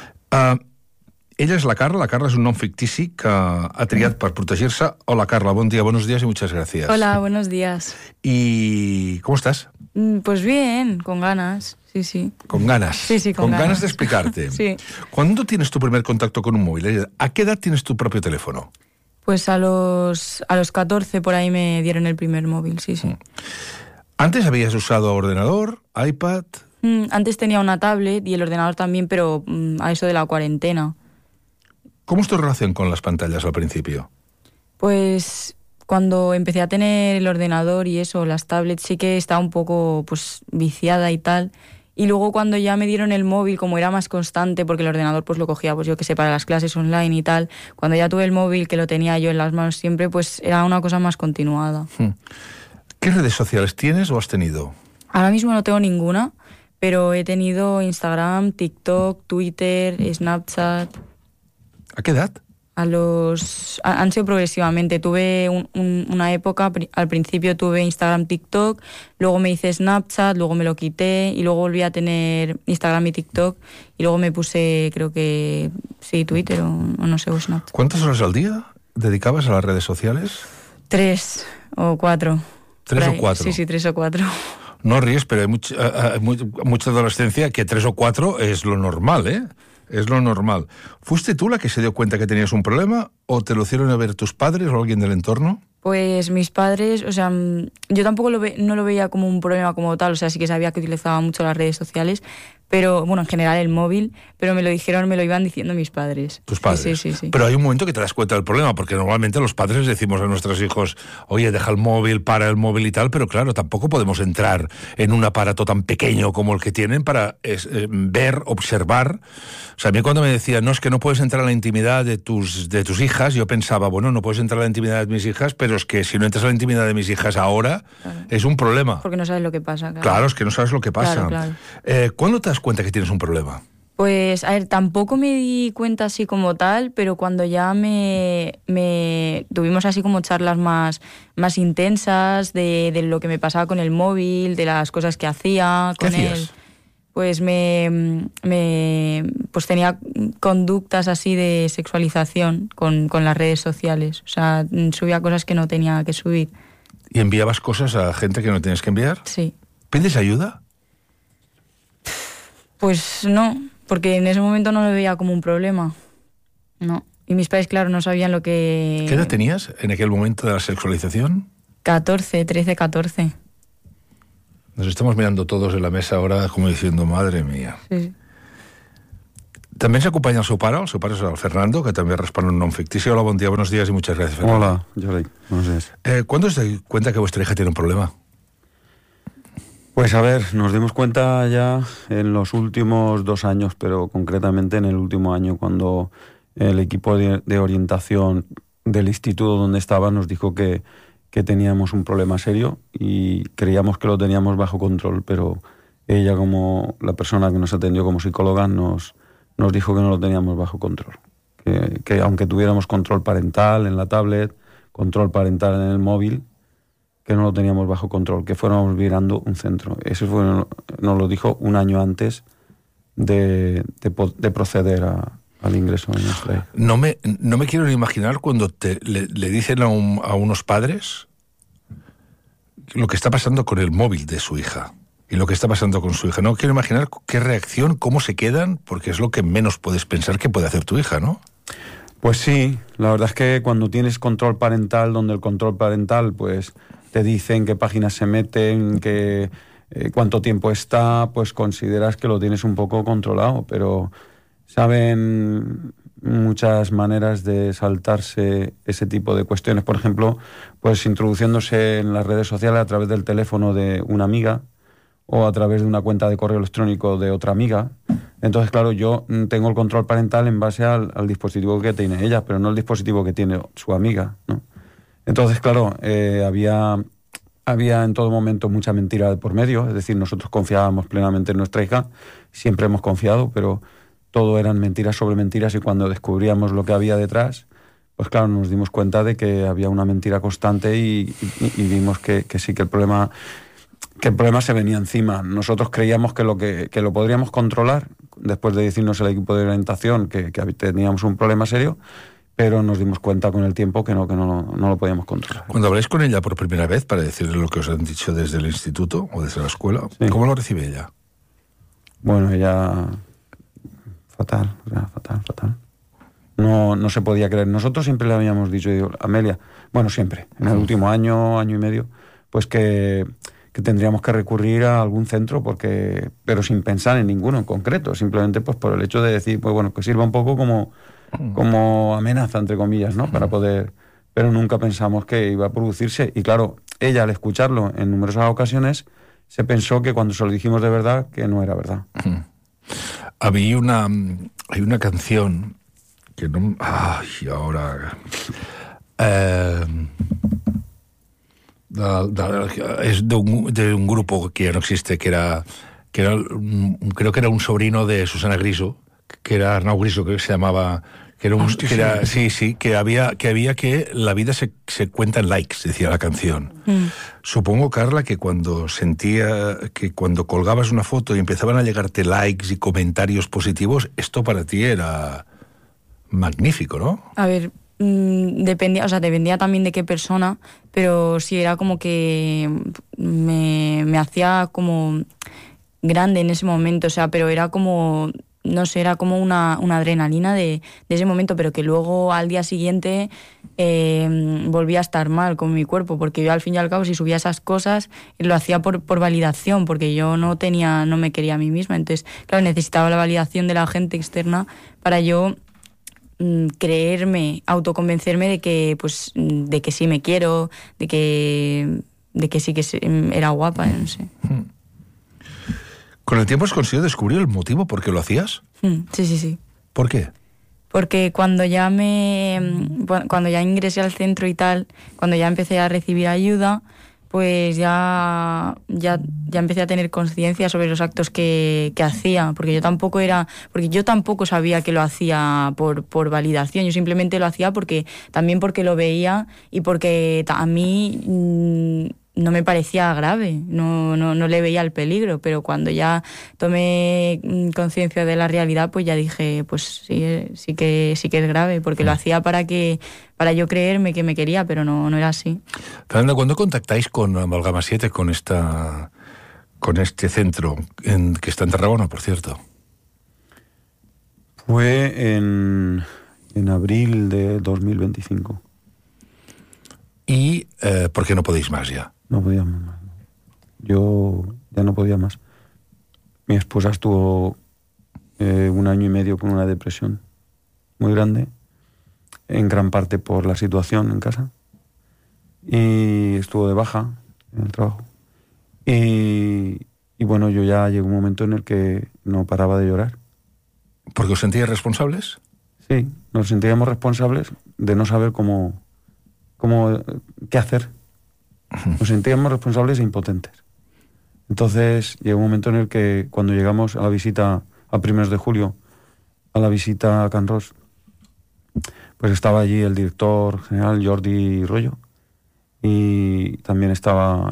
Ella és la Carla és un nom fictici que ha triat per protegir-se. Hola, Carla, bon dia, buenos días y muchas gracias. Hola, buenos días. ¿Y cómo estás? Pues bien, con ganas, sí. ¿Con ganas? Sí, con ganas de explicarte. Sí. ¿Cuándo tienes tu primer contacto con un móvil? ¿A qué edad tienes tu propio teléfono? Pues a los 14 por ahí me dieron el primer móvil, sí. ¿Antes habías usado ordenador, iPad? Antes tenía una tablet y el ordenador también, pero a eso de la cuarentena. ¿Cómo es tu relación con las pantallas al principio? Pues cuando empecé a tener el ordenador y eso, las tablets, sí que estaba un poco pues viciada y tal. Y luego cuando ya me dieron el móvil, como era más constante, porque el ordenador pues lo cogía, pues yo que sé, para las clases online y tal, cuando ya tuve el móvil, que lo tenía yo en las manos siempre, pues era una cosa más continuada. ¿Qué redes sociales tienes o has tenido? Ahora mismo no tengo ninguna, pero he tenido Instagram, TikTok, Twitter, Snapchat. ¿A qué edad? Han sido progresivamente. Tuve una época, al principio tuve Instagram, TikTok, luego me hice Snapchat, luego me lo quité y luego volví a tener Instagram y TikTok y luego me puse, creo que sí, Twitter o no sé, o Snapchat. ¿Cuántas horas al día dedicabas a las redes sociales? 3 o 4. 3 o 4. Sí, 3 o 4. No ríes, pero hay mucha adolescencia que 3 o 4 es lo normal, ¿eh? Es lo normal. ¿Fuiste tú la que se dio cuenta que tenías un problema o te lo hicieron a ver tus padres o alguien del entorno? Pues mis padres, o sea, yo tampoco no lo veía como un problema como tal, o sea, sí que sabía que utilizaba mucho las redes sociales, pero, bueno, en general el móvil, pero me lo iban diciendo mis padres. ¿Tus padres? Sí. Pero hay un momento que te das cuenta del problema, porque normalmente los padres decimos a nuestros hijos, oye, deja el móvil, para el móvil y tal, pero claro, tampoco podemos entrar en un aparato tan pequeño como el que tienen para ver, observar. O sea, a mí cuando me decían, no, es que no puedes entrar en la intimidad de tus hijas, yo pensaba, bueno, no puedes entrar en la intimidad de mis hijas, pero es que si no entras en la intimidad de mis hijas ahora, claro, es un problema. Porque no sabes lo que pasa. Claro, es que no sabes lo que pasa. Claro. ¿Cuándo te das cuenta que tienes un problema? Pues, a ver, tampoco me di cuenta así como tal, pero cuando ya tuvimos así como charlas más intensas de lo que me pasaba con el móvil, de las cosas que hacía con él. Pues pues tenía conductas así de sexualización con las redes sociales. O sea, subía cosas que no tenía que subir. ¿Y enviabas cosas a gente que no tenías que enviar? Sí. ¿Pides ayuda? Pues no, porque en ese momento no lo veía como un problema. No. Y mis padres, claro, no sabían lo que... ¿Qué edad tenías en aquel momento de la sexualización? 14, 13, 14. Nos estamos mirando todos en la mesa ahora como diciendo, madre mía. Sí. També ens acompanya el seu pare és el Fernando, que també respon un nom fictici. Hola, bon dia, buenos días y muchas gracias, Fernando. Hola, Jordi, buenos días. ¿Cuándo os dais cuenta que vuestra hija tiene un problema? Pues a ver, nos dimos cuenta ya en los últimos 2 años, pero concretamente en el último año, cuando el equipo de orientación del instituto donde estaba nos dijo que teníamos un problema serio y creíamos que lo teníamos bajo control, pero ella, como la persona que nos atendió como psicóloga, nos dijo que no lo teníamos bajo control. Que aunque tuviéramos control parental en la tablet, control parental en el móvil, que no lo teníamos bajo control, que fuéramos virando un centro. Eso nos lo dijo 1 año antes de proceder al ingreso en nuestra. No me quiero ni imaginar cuando le dicen a unos padres lo que está pasando con el móvil de su hija y lo que está pasando con su hija. No quiero imaginar qué reacción, cómo se quedan, porque es lo que menos puedes pensar que puede hacer tu hija, ¿no? Pues sí, la verdad es que cuando tienes control parental, donde el control parental pues te dicen qué páginas se meten, cuánto tiempo está, pues consideras que lo tienes un poco controlado, pero saben muchas maneras de saltarse ese tipo de cuestiones. Por ejemplo, pues introduciéndose en las redes sociales a través del teléfono de una amiga o a través de una cuenta de correo electrónico de otra amiga. Entonces, claro, yo tengo el control parental en base al dispositivo que tiene ella, pero no el dispositivo que tiene su amiga, ¿no? Entonces, claro, había en todo momento mucha mentira por medio, es decir, nosotros confiábamos plenamente en nuestra hija, siempre hemos confiado, pero todo eran mentiras sobre mentiras, y cuando descubríamos lo que había detrás, pues claro, nos dimos cuenta de que había una mentira constante y vimos que sí, que el problema se venía encima. Nosotros creíamos que lo podríamos controlar, después de decirnos el equipo de orientación que teníamos un problema serio, pero nos dimos cuenta con el tiempo que no lo podíamos controlar. Cuando habláis con ella por primera vez para decirle lo que os han dicho desde el instituto o desde la escuela, sí, ¿cómo lo recibe ella? Bueno, ella... fatal. No se podía creer. Nosotros siempre le habíamos dicho, Amelia, bueno, siempre, en el último año y medio, pues que tendríamos que recurrir a algún centro, pero sin pensar en ninguno en concreto, simplemente pues por el hecho de decir, pues bueno, que sirva un poco como amenaza, entre comillas, ¿no? Para poder... Pero nunca pensamos que iba a producirse. Y claro, ella, al escucharlo en numerosas ocasiones, se pensó que cuando se lo dijimos de verdad, que no era verdad. Hay una canción que no... Ay, ahora... es de un grupo que ya no existe, creo que era un sobrino de Susana Griso, que era Arnau Griso, que se llamaba... que había que la vida se cuenta en likes, decía la canción. Supongo, Carla, que cuando colgabas una foto y empezaban a llegarte likes y comentarios positivos, esto para ti era magnífico, ¿no? A ver, dependía también de qué persona, pero sí era como que me hacía como grande en ese momento, o sea, pero era como... no sé, era como una adrenalina de ese momento, pero que luego al día siguiente volvía a estar mal con mi cuerpo, porque yo al fin y al cabo, si subía esas cosas, lo hacía por validación, porque yo no me quería a mí misma. Entonces, claro, necesitaba la validación de la gente externa para yo creerme, autoconvencerme de que sí me quiero, de que sí que era guapa, no sé. ¿Con el tiempo has conseguido descubrir el motivo por qué lo hacías? Sí. ¿Por qué? Porque cuando ya ingresé al centro y tal, cuando ya empecé a recibir ayuda, pues ya empecé a tener conciencia sobre los actos que hacía, porque yo tampoco sabía que lo hacía por validación, yo simplemente lo hacía porque lo veía y porque a mí no me parecía grave, no le veía el peligro, pero cuando ya tomé conciencia de la realidad, pues ya dije, pues sí que es grave, porque lo hacía para yo creerme que me quería, pero no era así. Fernanda, ¿cuándo contactáis con Amalgama 7, con este centro que está en Tarragona, por cierto? Fue en abril de 2025. ¿Y por qué no podéis más ya? No podíamos más. Yo ya no podía más. Mi esposa estuvo 1 año y medio con una depresión muy grande, en gran parte por la situación en casa, y estuvo de baja en el trabajo. Y bueno, yo ya llegó un momento en el que no paraba de llorar. ¿Porque os sentíais responsables? Sí, nos sentíamos responsables de no saber qué hacer. Nos sentíamos responsables e impotentes. Entonces llegó un momento en el que cuando llegamos a la visita a primeros de julio, a la visita a Can Ros, pues estaba allí el director general Jordi Rollo y también estaba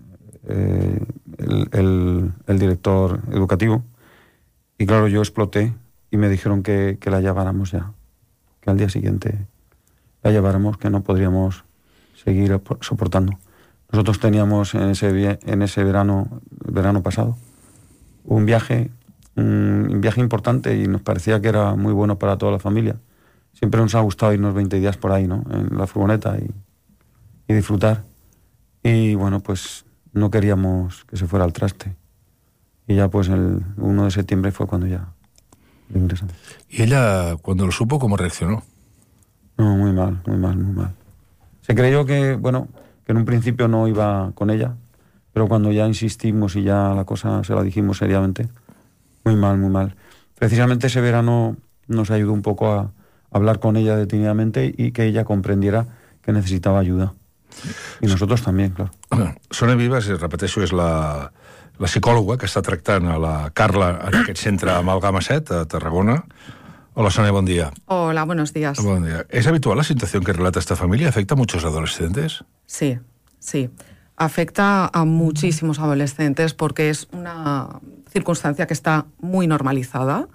el director educativo. Y claro, yo exploté y me dijeron que la lleváramos ya, que al día siguiente la lleváramos, que no podríamos seguir soportando. Nosotros teníamos en ese verano pasado, un viaje importante y nos parecía que era muy bueno para toda la familia. Siempre nos ha gustado irnos 20 días por ahí, ¿no? En la furgoneta y disfrutar. Y bueno, pues no queríamos que se fuera al traste. Y ya pues el 1 de septiembre fue cuando ya le ingresamos. ¿Y ella, cuando lo supo, cómo reaccionó? No, muy mal. Se creyó que en un principio no iba con ella, pero cuando ya insistimos y ya la cosa se la dijimos seriamente, muy mal. Precisamente ese verano nos ayudó un poco a hablar con ella detenidamente y que ella comprendiera que necesitaba ayuda. I nosotros també, clar. Sona Vives, repeteixo, és la psicòloga que està tractant a la Carla en aquest centre Amalgama 7 a Tarragona. Hola, Sonia, buen día. Hola, buenos días. Buen día. ¿Es habitual la situación que relata esta familia? ¿Afecta a muchos adolescentes? Sí. Afecta a muchísimos adolescentes porque es una circunstancia que está muy normalizada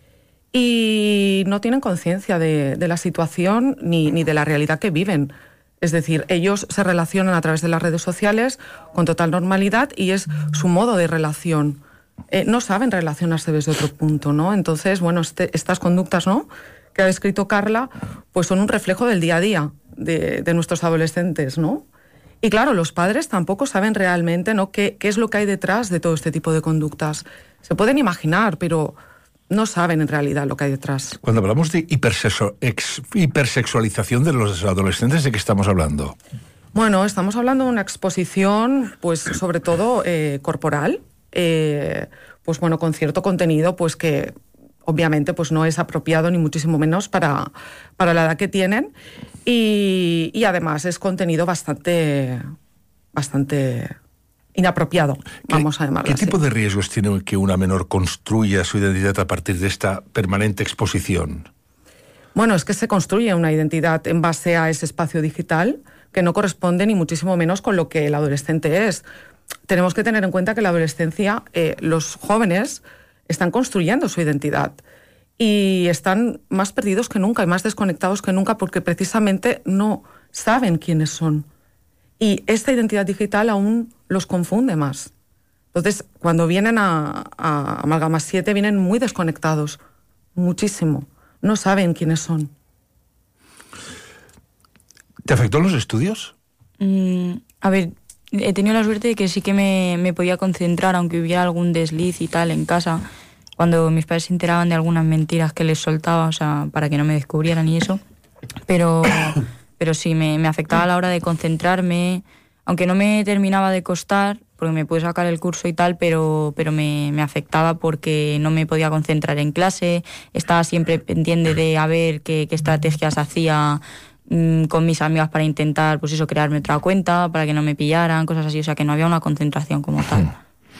y no tienen conciencia de la situación ni de la realidad que viven. Es decir, ellos se relacionan a través de las redes sociales con total normalidad y es su modo de relación. No saben relacionarse desde otro punto, ¿no? Entonces, bueno, estas conductas, ¿no?, que ha descrito Carla, pues son un reflejo del día a día de nuestros adolescentes, ¿no? Y claro, los padres tampoco saben realmente, ¿no?, qué es lo que hay detrás de todo este tipo de conductas. Se pueden imaginar, pero no saben en realidad lo que hay detrás. Cuando hablamos de hipersexualización de los adolescentes, ¿de qué estamos hablando? Bueno, estamos hablando de una exposición, pues sobre todo corporal, pues bueno, con cierto contenido, pues que obviamente pues no es apropiado ni muchísimo menos para la edad que tienen y además es contenido bastante inapropiado, vamos a llamarlo así. ¿Qué tipo de riesgos tiene que una menor construya su identidad a partir de esta permanente exposición? Bueno, es que se construye una identidad en base a ese espacio digital que no corresponde ni muchísimo menos con lo que el adolescente es. Tenemos que tener en cuenta que en la adolescencia los jóvenes están construyendo su identidad y están más perdidos que nunca y más desconectados que nunca porque precisamente no saben quiénes son. Y esta identidad digital aún los confunde más. Entonces, cuando vienen a Amalgama 7, vienen muy desconectados, muchísimo. No saben quiénes son. ¿Te afectó en los estudios? A ver, he tenido la suerte de que sí que me podía concentrar, aunque hubiera algún desliz y tal en casa, cuando mis padres se enteraban de algunas mentiras que les soltaba, o sea, para que no me descubrieran y eso. Pero sí, me afectaba a la hora de concentrarme, aunque no me terminaba de costar, porque me pude sacar el curso y tal, pero me afectaba porque no me podía concentrar en clase, estaba siempre pendiente de a ver qué estrategias hacía con mis amigas para intentar, pues eso, crearme otra cuenta, para que no me pillaran, cosas así, o sea que no había una concentración como tal.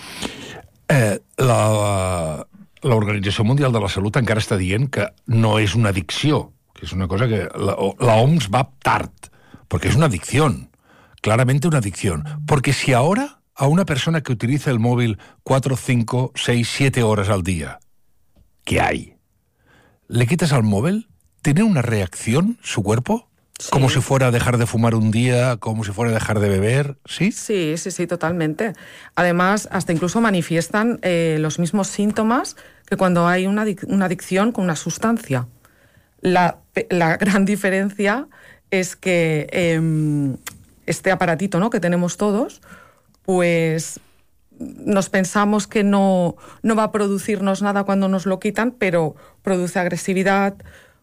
La Organització Mundial de la Salut encara està dient que no és una addicció, que es una cosa que la OMS va tard, porque es una adicción, claramente una adicción. Porque si ahora a una persona que utiliza el móvil 4, 5, 6, 7 horas al día, ¿qué hay? ¿Le quitas al móvil? ¿Tiene una reacción su cuerpo? Sí. Como si fuera a dejar de fumar un día, como si fuera a dejar de beber, ¿sí? Sí, totalmente. Además, hasta incluso manifiestan los mismos síntomas que cuando hay una adicción con una sustancia. La gran diferencia es que este aparatito, ¿no?, que tenemos todos, pues nos pensamos que no va a producirnos nada cuando nos lo quitan, pero produce agresividad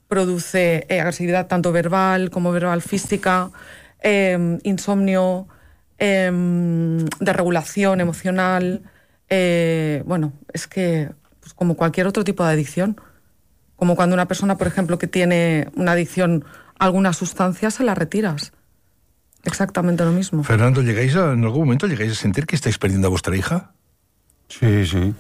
tanto verbal como verbal física, insomnio, desregulación emocional. Bueno, es que pues, como cualquier otro tipo de adicción, como cuando una persona, por ejemplo, que tiene una adicción a alguna sustancia, se la retiras. Exactamente lo mismo. Fernando, ¿en algún momento llegáis a sentir que estáis perdiendo a vuestra hija? Sí.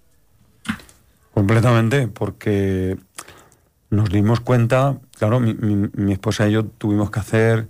Completamente, porque nos dimos cuenta, claro, mi esposa y yo tuvimos que hacer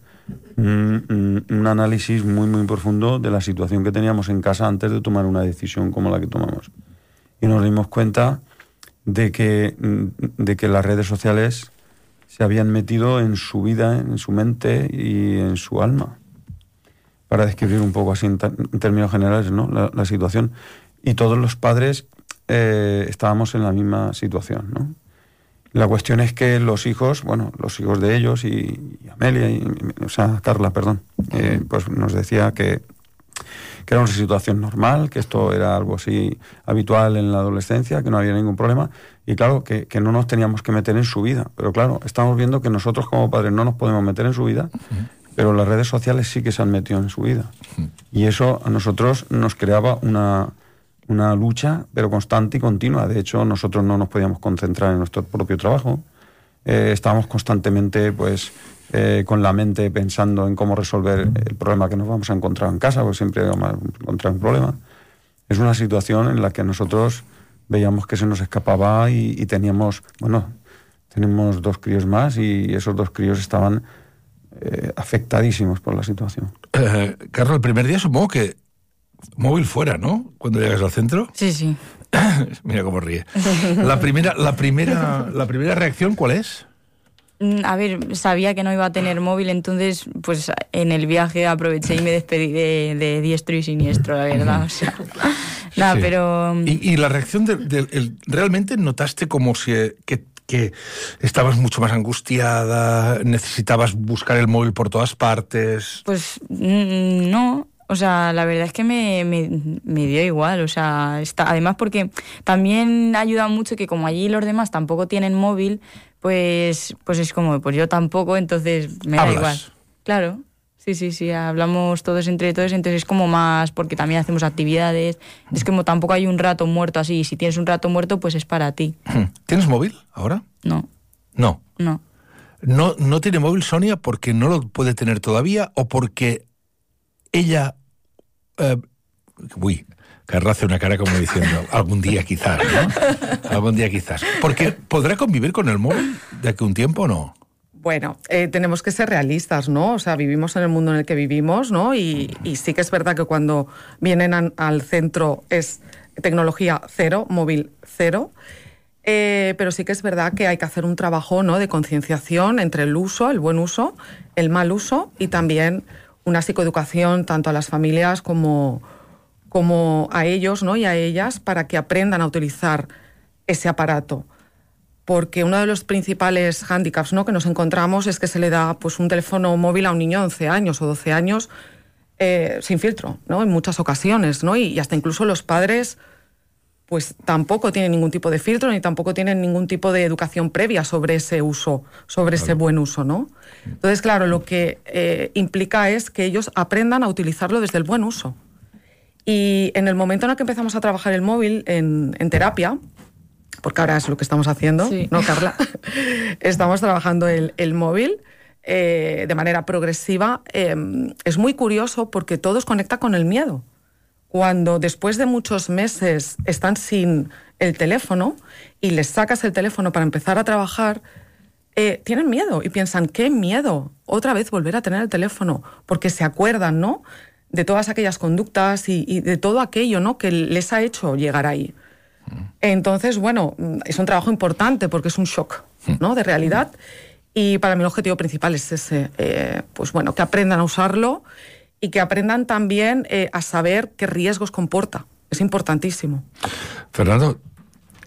un análisis muy, muy profundo de la situación que teníamos en casa antes de tomar una decisión como la que tomamos. Y nos dimos cuenta de que las redes sociales se habían metido en su vida, en su mente y en su alma. Para describir un poco así en términos generales, ¿no?, la situación. Y todos los padres estábamos en la misma situación, ¿no? La cuestión es que los hijos de ellos y Amelia, Carla, pues nos decía que era una situación normal, que esto era algo así habitual en la adolescencia, que no había ningún problema, y claro, que no nos teníamos que meter en su vida. Pero claro, estamos viendo que nosotros como padres no nos podemos meter en su vida, pero las redes sociales sí que se han metido en su vida. Y eso a nosotros nos creaba una lucha, pero constante y continua. De hecho, nosotros no nos podíamos concentrar en nuestro propio trabajo. Estábamos constantemente, pues, con la mente pensando en cómo resolver el problema que nos vamos a encontrar en casa, porque siempre vamos a encontrar un problema. Es una situación en la que nosotros veíamos que se nos escapaba y tenemos 2 críos más y esos 2 críos estaban afectadísimos por la situación. Carlos, el primer día supongo que móvil fuera, ¿no? Cuando llegas al centro. Sí. Mira cómo ríe. La primera reacción, ¿cuál es? A ver, sabía que no iba a tener móvil, entonces pues en el viaje aproveché y me despedí de diestro y siniestro, la verdad. O sea, nada, sí. Pero... ¿Y la reacción realmente notaste como si que estabas mucho más angustiada, necesitabas buscar el móvil por todas partes? Pues no. O sea, la verdad es que me dio igual, o sea, además porque también ayuda mucho que como allí los demás tampoco tienen móvil, pues es como, pues yo tampoco, entonces me da igual. Claro, sí, hablamos todos entre todos, entonces es como más, porque también hacemos actividades, es como tampoco hay un rato muerto así, si tienes un rato muerto, pues es para ti. ¿Tienes móvil ahora? No. ¿No tiene móvil Sonia porque no lo puede tener todavía o porque ella... Carla hace una cara como diciendo algún día quizás, ¿no? Algún día quizás. Porque ¿podrá convivir con el móvil de aquí a un tiempo o no? Bueno, tenemos que ser realistas, ¿no? O sea, vivimos en el mundo en el que vivimos, ¿no? Y sí que es verdad que cuando vienen al centro es tecnología cero, móvil cero, pero sí que es verdad que hay que hacer un trabajo, ¿no?, de concienciación entre el uso, el buen uso, el mal uso y también una psicoeducación tanto a las familias como a ellos, ¿no?, y a ellas para que aprendan a utilizar ese aparato. Porque uno de los principales hándicaps, ¿no?, que nos encontramos es que se le da pues, un teléfono móvil a un niño de 11 años o 12 años sin filtro, ¿no?, en muchas ocasiones, ¿no? Y hasta incluso los padres pues tampoco tienen ningún tipo de filtro ni tampoco tienen ningún tipo de educación previa sobre ese uso, sobre ese buen uso, ¿no? Entonces, claro, lo que implica es que ellos aprendan a utilizarlo desde el buen uso. Y en el momento en el que empezamos a trabajar el móvil en terapia, porque ahora es lo que estamos haciendo, sí. ¿No, Carla? Estamos trabajando el móvil de manera progresiva. Es muy curioso porque todo se conecta con el miedo. Cuando después de muchos meses están sin el teléfono y les sacas el teléfono para empezar a trabajar, tienen miedo y piensan, qué miedo, otra vez volver a tener el teléfono, porque se acuerdan, ¿no?, de todas aquellas conductas y de todo aquello, ¿no?, que les ha hecho llegar ahí. Entonces, bueno, es un trabajo importante porque es un shock, ¿no?, de realidad, y para mí el objetivo principal es ese, pues bueno, que aprendan a usarlo y que aprendan también a saber qué riesgos comporta. Es importantísimo. Fernando,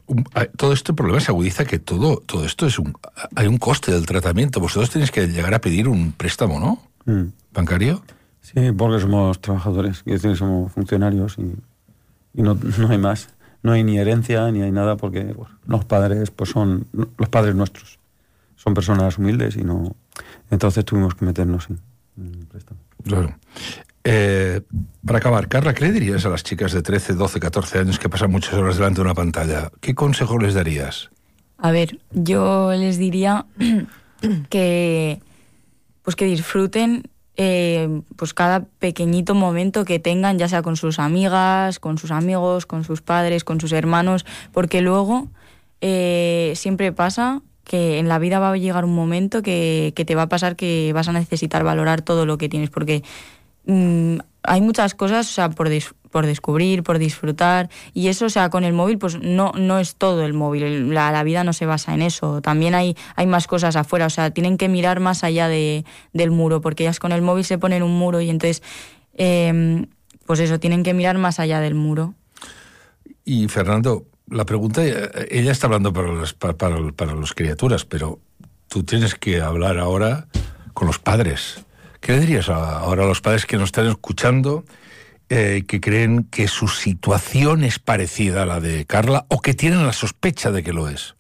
todo este problema se agudiza que todo esto hay un coste del tratamiento. Vosotros tenéis que llegar a pedir un préstamo, ¿no? ¿Bancario? Sí, porque somos trabajadores, es decir, somos funcionarios y no hay más. No hay ni herencia ni hay nada porque bueno, los padres pues son los padres nuestros. Son personas humildes y no... Entonces tuvimos que meternos en préstamo. Claro. Para acabar, Carla, ¿qué le dirías a las chicas de 13, 12, 14 años que pasan muchas horas delante de una pantalla? ¿Qué consejo les darías? A ver, yo les diría que disfruten pues cada pequeñito momento que tengan, ya sea con sus amigas, con sus amigos, con sus padres, con sus hermanos, porque luego siempre pasa que en la vida va a llegar un momento que te va a pasar que vas a necesitar valorar todo lo que tienes, porque hay muchas cosas, o sea, por descubrir, por disfrutar, y eso, o sea, con el móvil, pues no es todo el móvil, la vida no se basa en eso, también hay más cosas afuera, o sea, tienen que mirar más allá del muro, porque ellas con el móvil se ponen un muro y entonces, pues eso, tienen que mirar más allá del muro. Y Fernando, la pregunta, ella está hablando para las criaturas, pero tú tienes que hablar ahora con los padres. ¿Qué le dirías ahora a los padres que nos están escuchando, que creen que su situación es parecida a la de Carla o que tienen la sospecha de que lo es?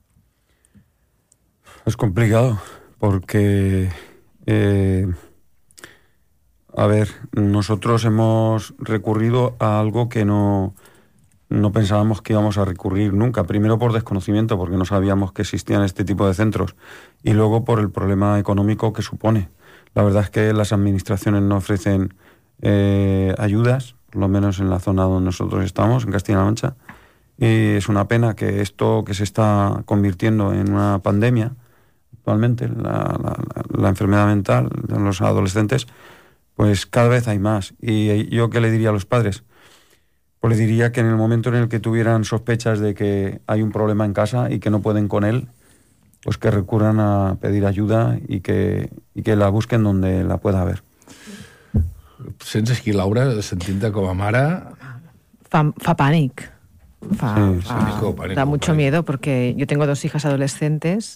Es complicado porque, a ver, nosotros hemos recurrido a algo que no pensábamos que íbamos a recurrir nunca. Primero por desconocimiento, porque no sabíamos que existían este tipo de centros, y luego por el problema económico que supone. La verdad es que las administraciones no ofrecen ayudas, por lo menos en la zona donde nosotros estamos, en Castilla-La Mancha, y es una pena que esto que se está convirtiendo en una pandemia actualmente, la enfermedad mental de los adolescentes, pues cada vez hay más. Y yo, ¿qué le diría a los padres? Pues le diría que en el momento en el que tuvieran sospechas de que hay un problema en casa y que no pueden con él, pues que recurran a pedir ayuda y que la busquen donde la pueda haver. Sents aquí, Laura, sentint com a mare... Fa pànic. Pánico, da mucho miedo porque yo tengo 2 hijas adolescentes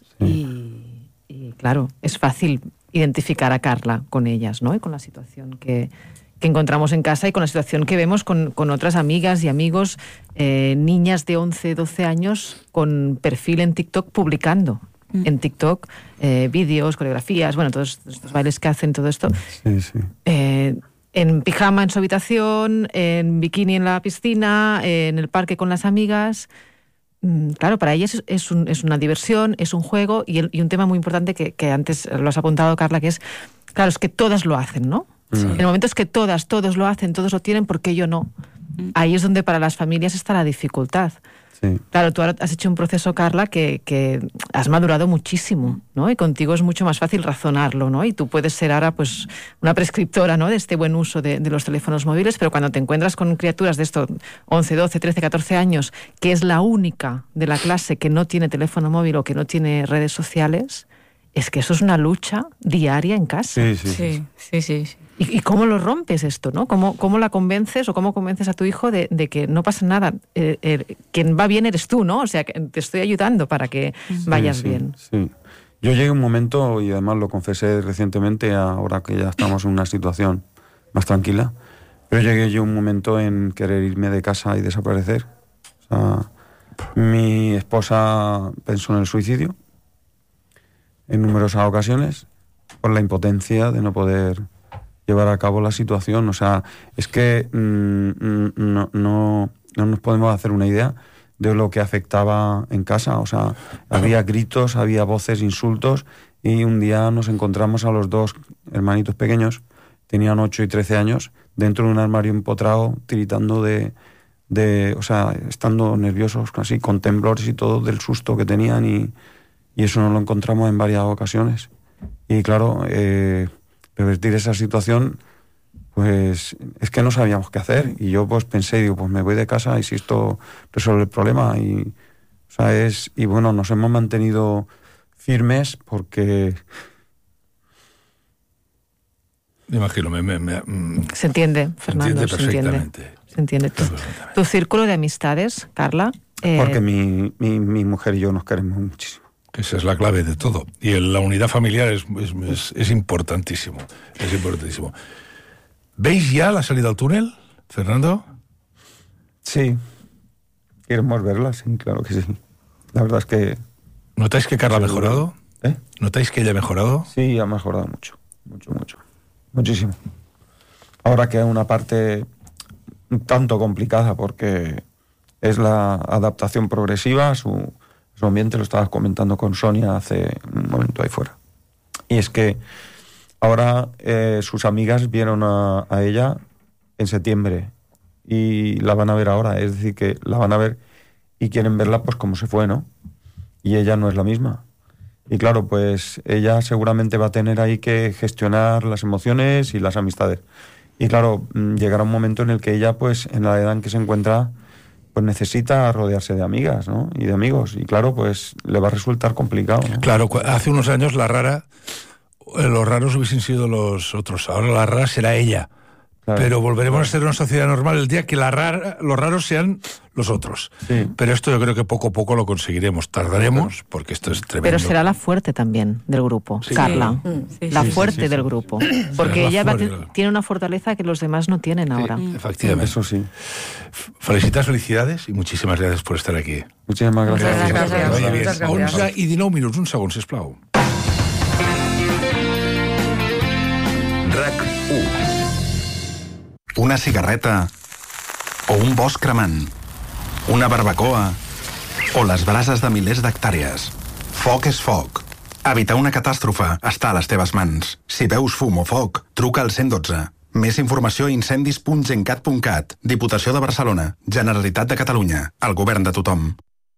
y claro, es fácil identificar a Carla con ellas, ¿no? Y con la situación que encontramos en casa y con la situación que vemos con otras amigas y amigos, niñas de 11, 12 años con perfil en TikTok publicando. En TikTok, vídeos, coreografías, bueno, todos estos bailes que hacen, todo esto. Sí. En pijama en su habitación, en bikini en la piscina, en el parque con las amigas. Claro, para ellas es una diversión, es un juego y un tema muy importante que antes lo has apuntado, Carla, que es, claro, es que todas lo hacen, ¿no? Sí. En el momento es que todos lo hacen, todos lo tienen, ¿por qué yo no? Ahí es donde para las familias está la dificultad. Sí. Claro, tú ahora has hecho un proceso, Carla, que has madurado muchísimo, ¿no? Y contigo es mucho más fácil razonarlo, ¿no? Y tú puedes ser ahora, pues, una prescriptora, ¿no? De este buen uso de los teléfonos móviles, pero cuando te encuentras con criaturas de estos 11, 12, 13, 14 años, que es la única de la clase que no tiene teléfono móvil o que no tiene redes sociales, es que eso es una lucha diaria en casa. Sí. ¿Y cómo lo rompes esto, no? ¿Cómo la convences o cómo convences a tu hijo de que no pasa nada? Quien va bien eres tú, ¿no? O sea, que te estoy ayudando para que vayas bien. Sí. Yo llegué a un momento, y además lo confesé recientemente, ahora que ya estamos en una situación más tranquila, pero llegué yo a un momento en querer irme de casa y desaparecer. O sea, mi esposa pensó en el suicidio en numerosas ocasiones por la impotencia de no poder llevar a cabo la situación. O sea, es que no nos podemos hacer una idea de lo que afectaba en casa. O sea, había gritos, había voces, insultos, y un día nos encontramos a los 2 hermanitos pequeños, tenían 8 y 13 años, dentro de un armario empotrado, tiritando o sea, estando nerviosos, casi con temblores y todo, del susto que tenían, y eso nos lo encontramos en varias ocasiones. Y claro, revertir esa situación, pues es que no sabíamos qué hacer. Y yo pues pensé, digo, pues me voy de casa y si esto resuelve el problema. Y, o sea, y bueno, nos hemos mantenido firmes porque... Me imagino, Se entiende, Fernando, se entiende perfectamente. Se entiende. ¿Tu círculo de amistades, Carla, Porque mi mujer y yo nos queremos muchísimo. Esa es la clave de todo. Y la unidad familiar es importantísimo. Es importantísimo. ¿Veis ya la salida al túnel, Fernando? Sí. Queremos verla, sí, claro que sí. La verdad es que... ¿Notáis que Carla ha mejorado? ¿Notáis que ella ha mejorado? Sí, ha mejorado mucho. Mucho. Muchísimo. Ahora queda una parte un tanto complicada porque es la adaptación progresiva a su ambiente. Lo estabas comentando con Sonia hace un momento ahí fuera. Y es que ahora sus amigas vieron a ella en septiembre y la van a ver ahora. Es decir, que la van a ver y quieren verla pues como se fue, ¿no? Y ella no es la misma. Y claro, pues ella seguramente va a tener ahí que gestionar las emociones y las amistades. Y claro, llegará un momento en el que ella, pues en la edad en que se encuentra, pues necesita rodearse de amigas, ¿no? Y de amigos. Y claro, pues le va a resultar complicado, ¿no? Claro, hace unos años los raros hubiesen sido los otros. Ahora la rara será ella. Claro, pero volveremos a ser una sociedad normal el día que los raros sean los otros. Sí. Pero esto yo creo que poco a poco lo conseguiremos. Tardaremos, porque esto es tremendo. Pero será la fuerte también del grupo, sí. Carla. Sí. La fuerte del grupo. Porque ella tiene una fortaleza que los demás no tienen ahora. Efectivamente. Eso sí. Felicidades y muchísimas gracias por estar aquí. Muchísimas gracias. Gràcies. 11 i 19 minuts, un segon, sisplau. RAC 1. Una cigarreta o un bosc cremant, una barbacoa o les brases de milers d'hectàrees. Foc és foc. Evitar una catàstrofe està a les teves mans. Si veus fum o foc, truca al 112. Més informació a incendis.gencat.cat. Diputació de Barcelona. Generalitat de Catalunya. El govern de tothom.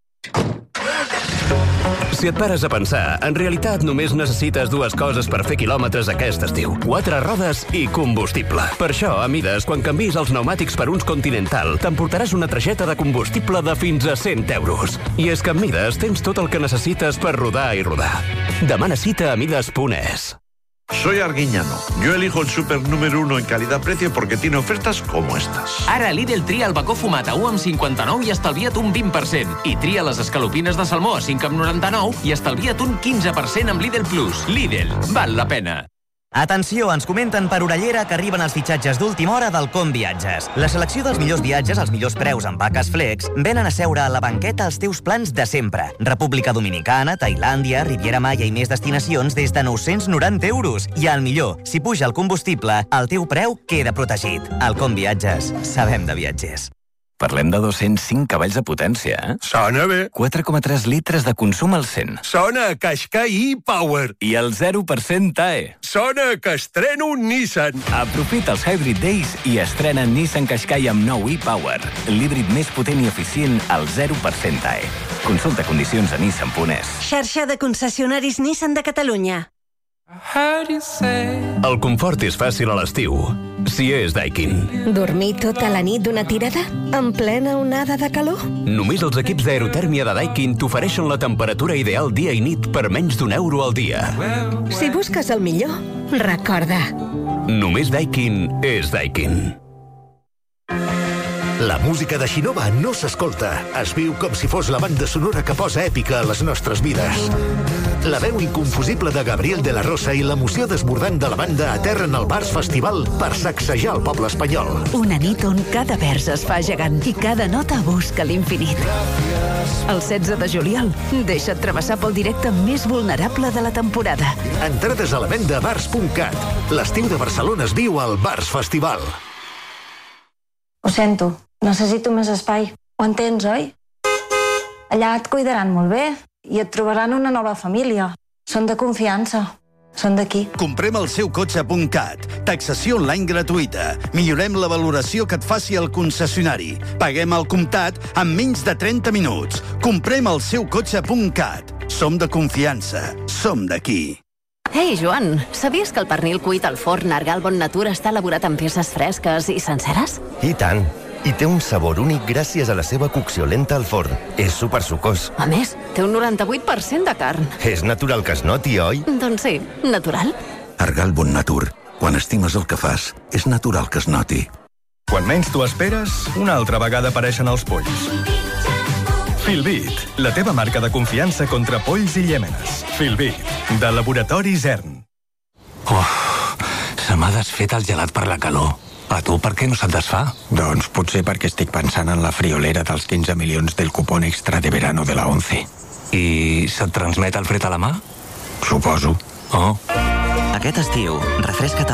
Si et pares a pensar, en realitat només necessites dues coses per fer quilòmetres aquest estiu. 4 rodes i combustible. Per això, a Mides, quan canviïs els pneumàtics per uns Continental, t'emportaràs una targeta de combustible de fins a 100 euros. I és que a Mides tens tot el que necessites per rodar i rodar. Demana cita a mides.es. Soy Arguiñano. Yo elijo el súper número 1 en calidad-precio porque tiene ofertas como estas. Ara Lidl tria el bacó fumat a 1,59 i estalvia't un 20%. I tria les escalopines de salmó a 5,99 i estalvia't un 15% amb Lidl Plus. Lidl, val la pena. Atenció, ens comenten per Orellera que arriben els fitxatges d'última hora del Com Viatges. La selecció dels millors viatges als millors preus amb vaques flex venen a seure a la banqueta els teus plans de sempre. República Dominicana, Tailàndia, Riviera Maya i més destinacions des de 990 euros. I el millor, si puja el combustible, el teu preu queda protegit. Al Com Viatges, sabem de viatgers. Parlem de 205 cavalls de potència, eh? Sona bé. 4,3 litres de consum al 100. Sona Qashqai e-Power. I el 0% TAE. Sona que estreno un Nissan. Aprofita els Hybrid Days i estrena Nissan Qashqai amb nou e-Power. L'híbrid més potent i eficient al 0% TAE. Consulta condicions a nissan.es. Xarxa de concessionaris Nissan de Catalunya. El confort és fàcil a l'estiu, si és Daikin. Dormir tota la nit d'una tirada? En plena onada de calor? Només els equips d'aerotèrmia de Daikin t'ofereixen la temperatura ideal dia i nit per menys d'€1 al dia. Si busques el millor, recorda. Només Daikin és Daikin. La música de Xinova no s'escolta. Es viu com si fos la banda sonora que posa èpica a les nostres vides. La veu inconfusible de Gabriel de la Rosa i l'emoció desbordant de la banda aterren al Bars Festival per sacsejar el poble espanyol. Una nit on cada vers es fa gegant i cada nota busca l'infinit. El 16 de juliol, deixa't travessar pel directe més vulnerable de la temporada. Entrades a la venda a bars.cat. L'estiu de Barcelona es viu al Bars Festival. Ho sento, necessito més espai. Ho entens, oi? Allà et cuidaran molt bé i et trobaran una nova família. Són de confiança. Són d'aquí. Comprem el seu cotxe.cat. Taxació online gratuïta. Millorem la valoració que et faci el concessionari. Paguem al comptat en menys de 30 minuts. Comprem el seu cotxe.cat. Som de confiança. Som d'aquí. Ei, Joan, sabies que el pernil cuit al forn Argal Bon Natura està elaborat amb peces fresques i senceres? I tant. I té un sabor únic gràcies a la seva cocció lenta al forn. És supersucós. A més, té un 98% de carn. És natural que es noti, oi? Doncs sí, natural. Argal Bon Natur. Quan estimes el que fas, és natural que es noti. Quan menys t'ho esperes, una altra vegada apareixen els polls. Filbit, la teva marca de confiança contra polls i llèmenes. Filbit, de Laboratori Zern. Se m'ha desfet el gelat per la calor. A tu per què no se't desfà? Doncs potser perquè estic pensant en la friolera dels 15 milions del cupón extra de verano de la 11. I se't transmet el fred a la mà? Suposo. Oh. Aquest estiu, refresca't amb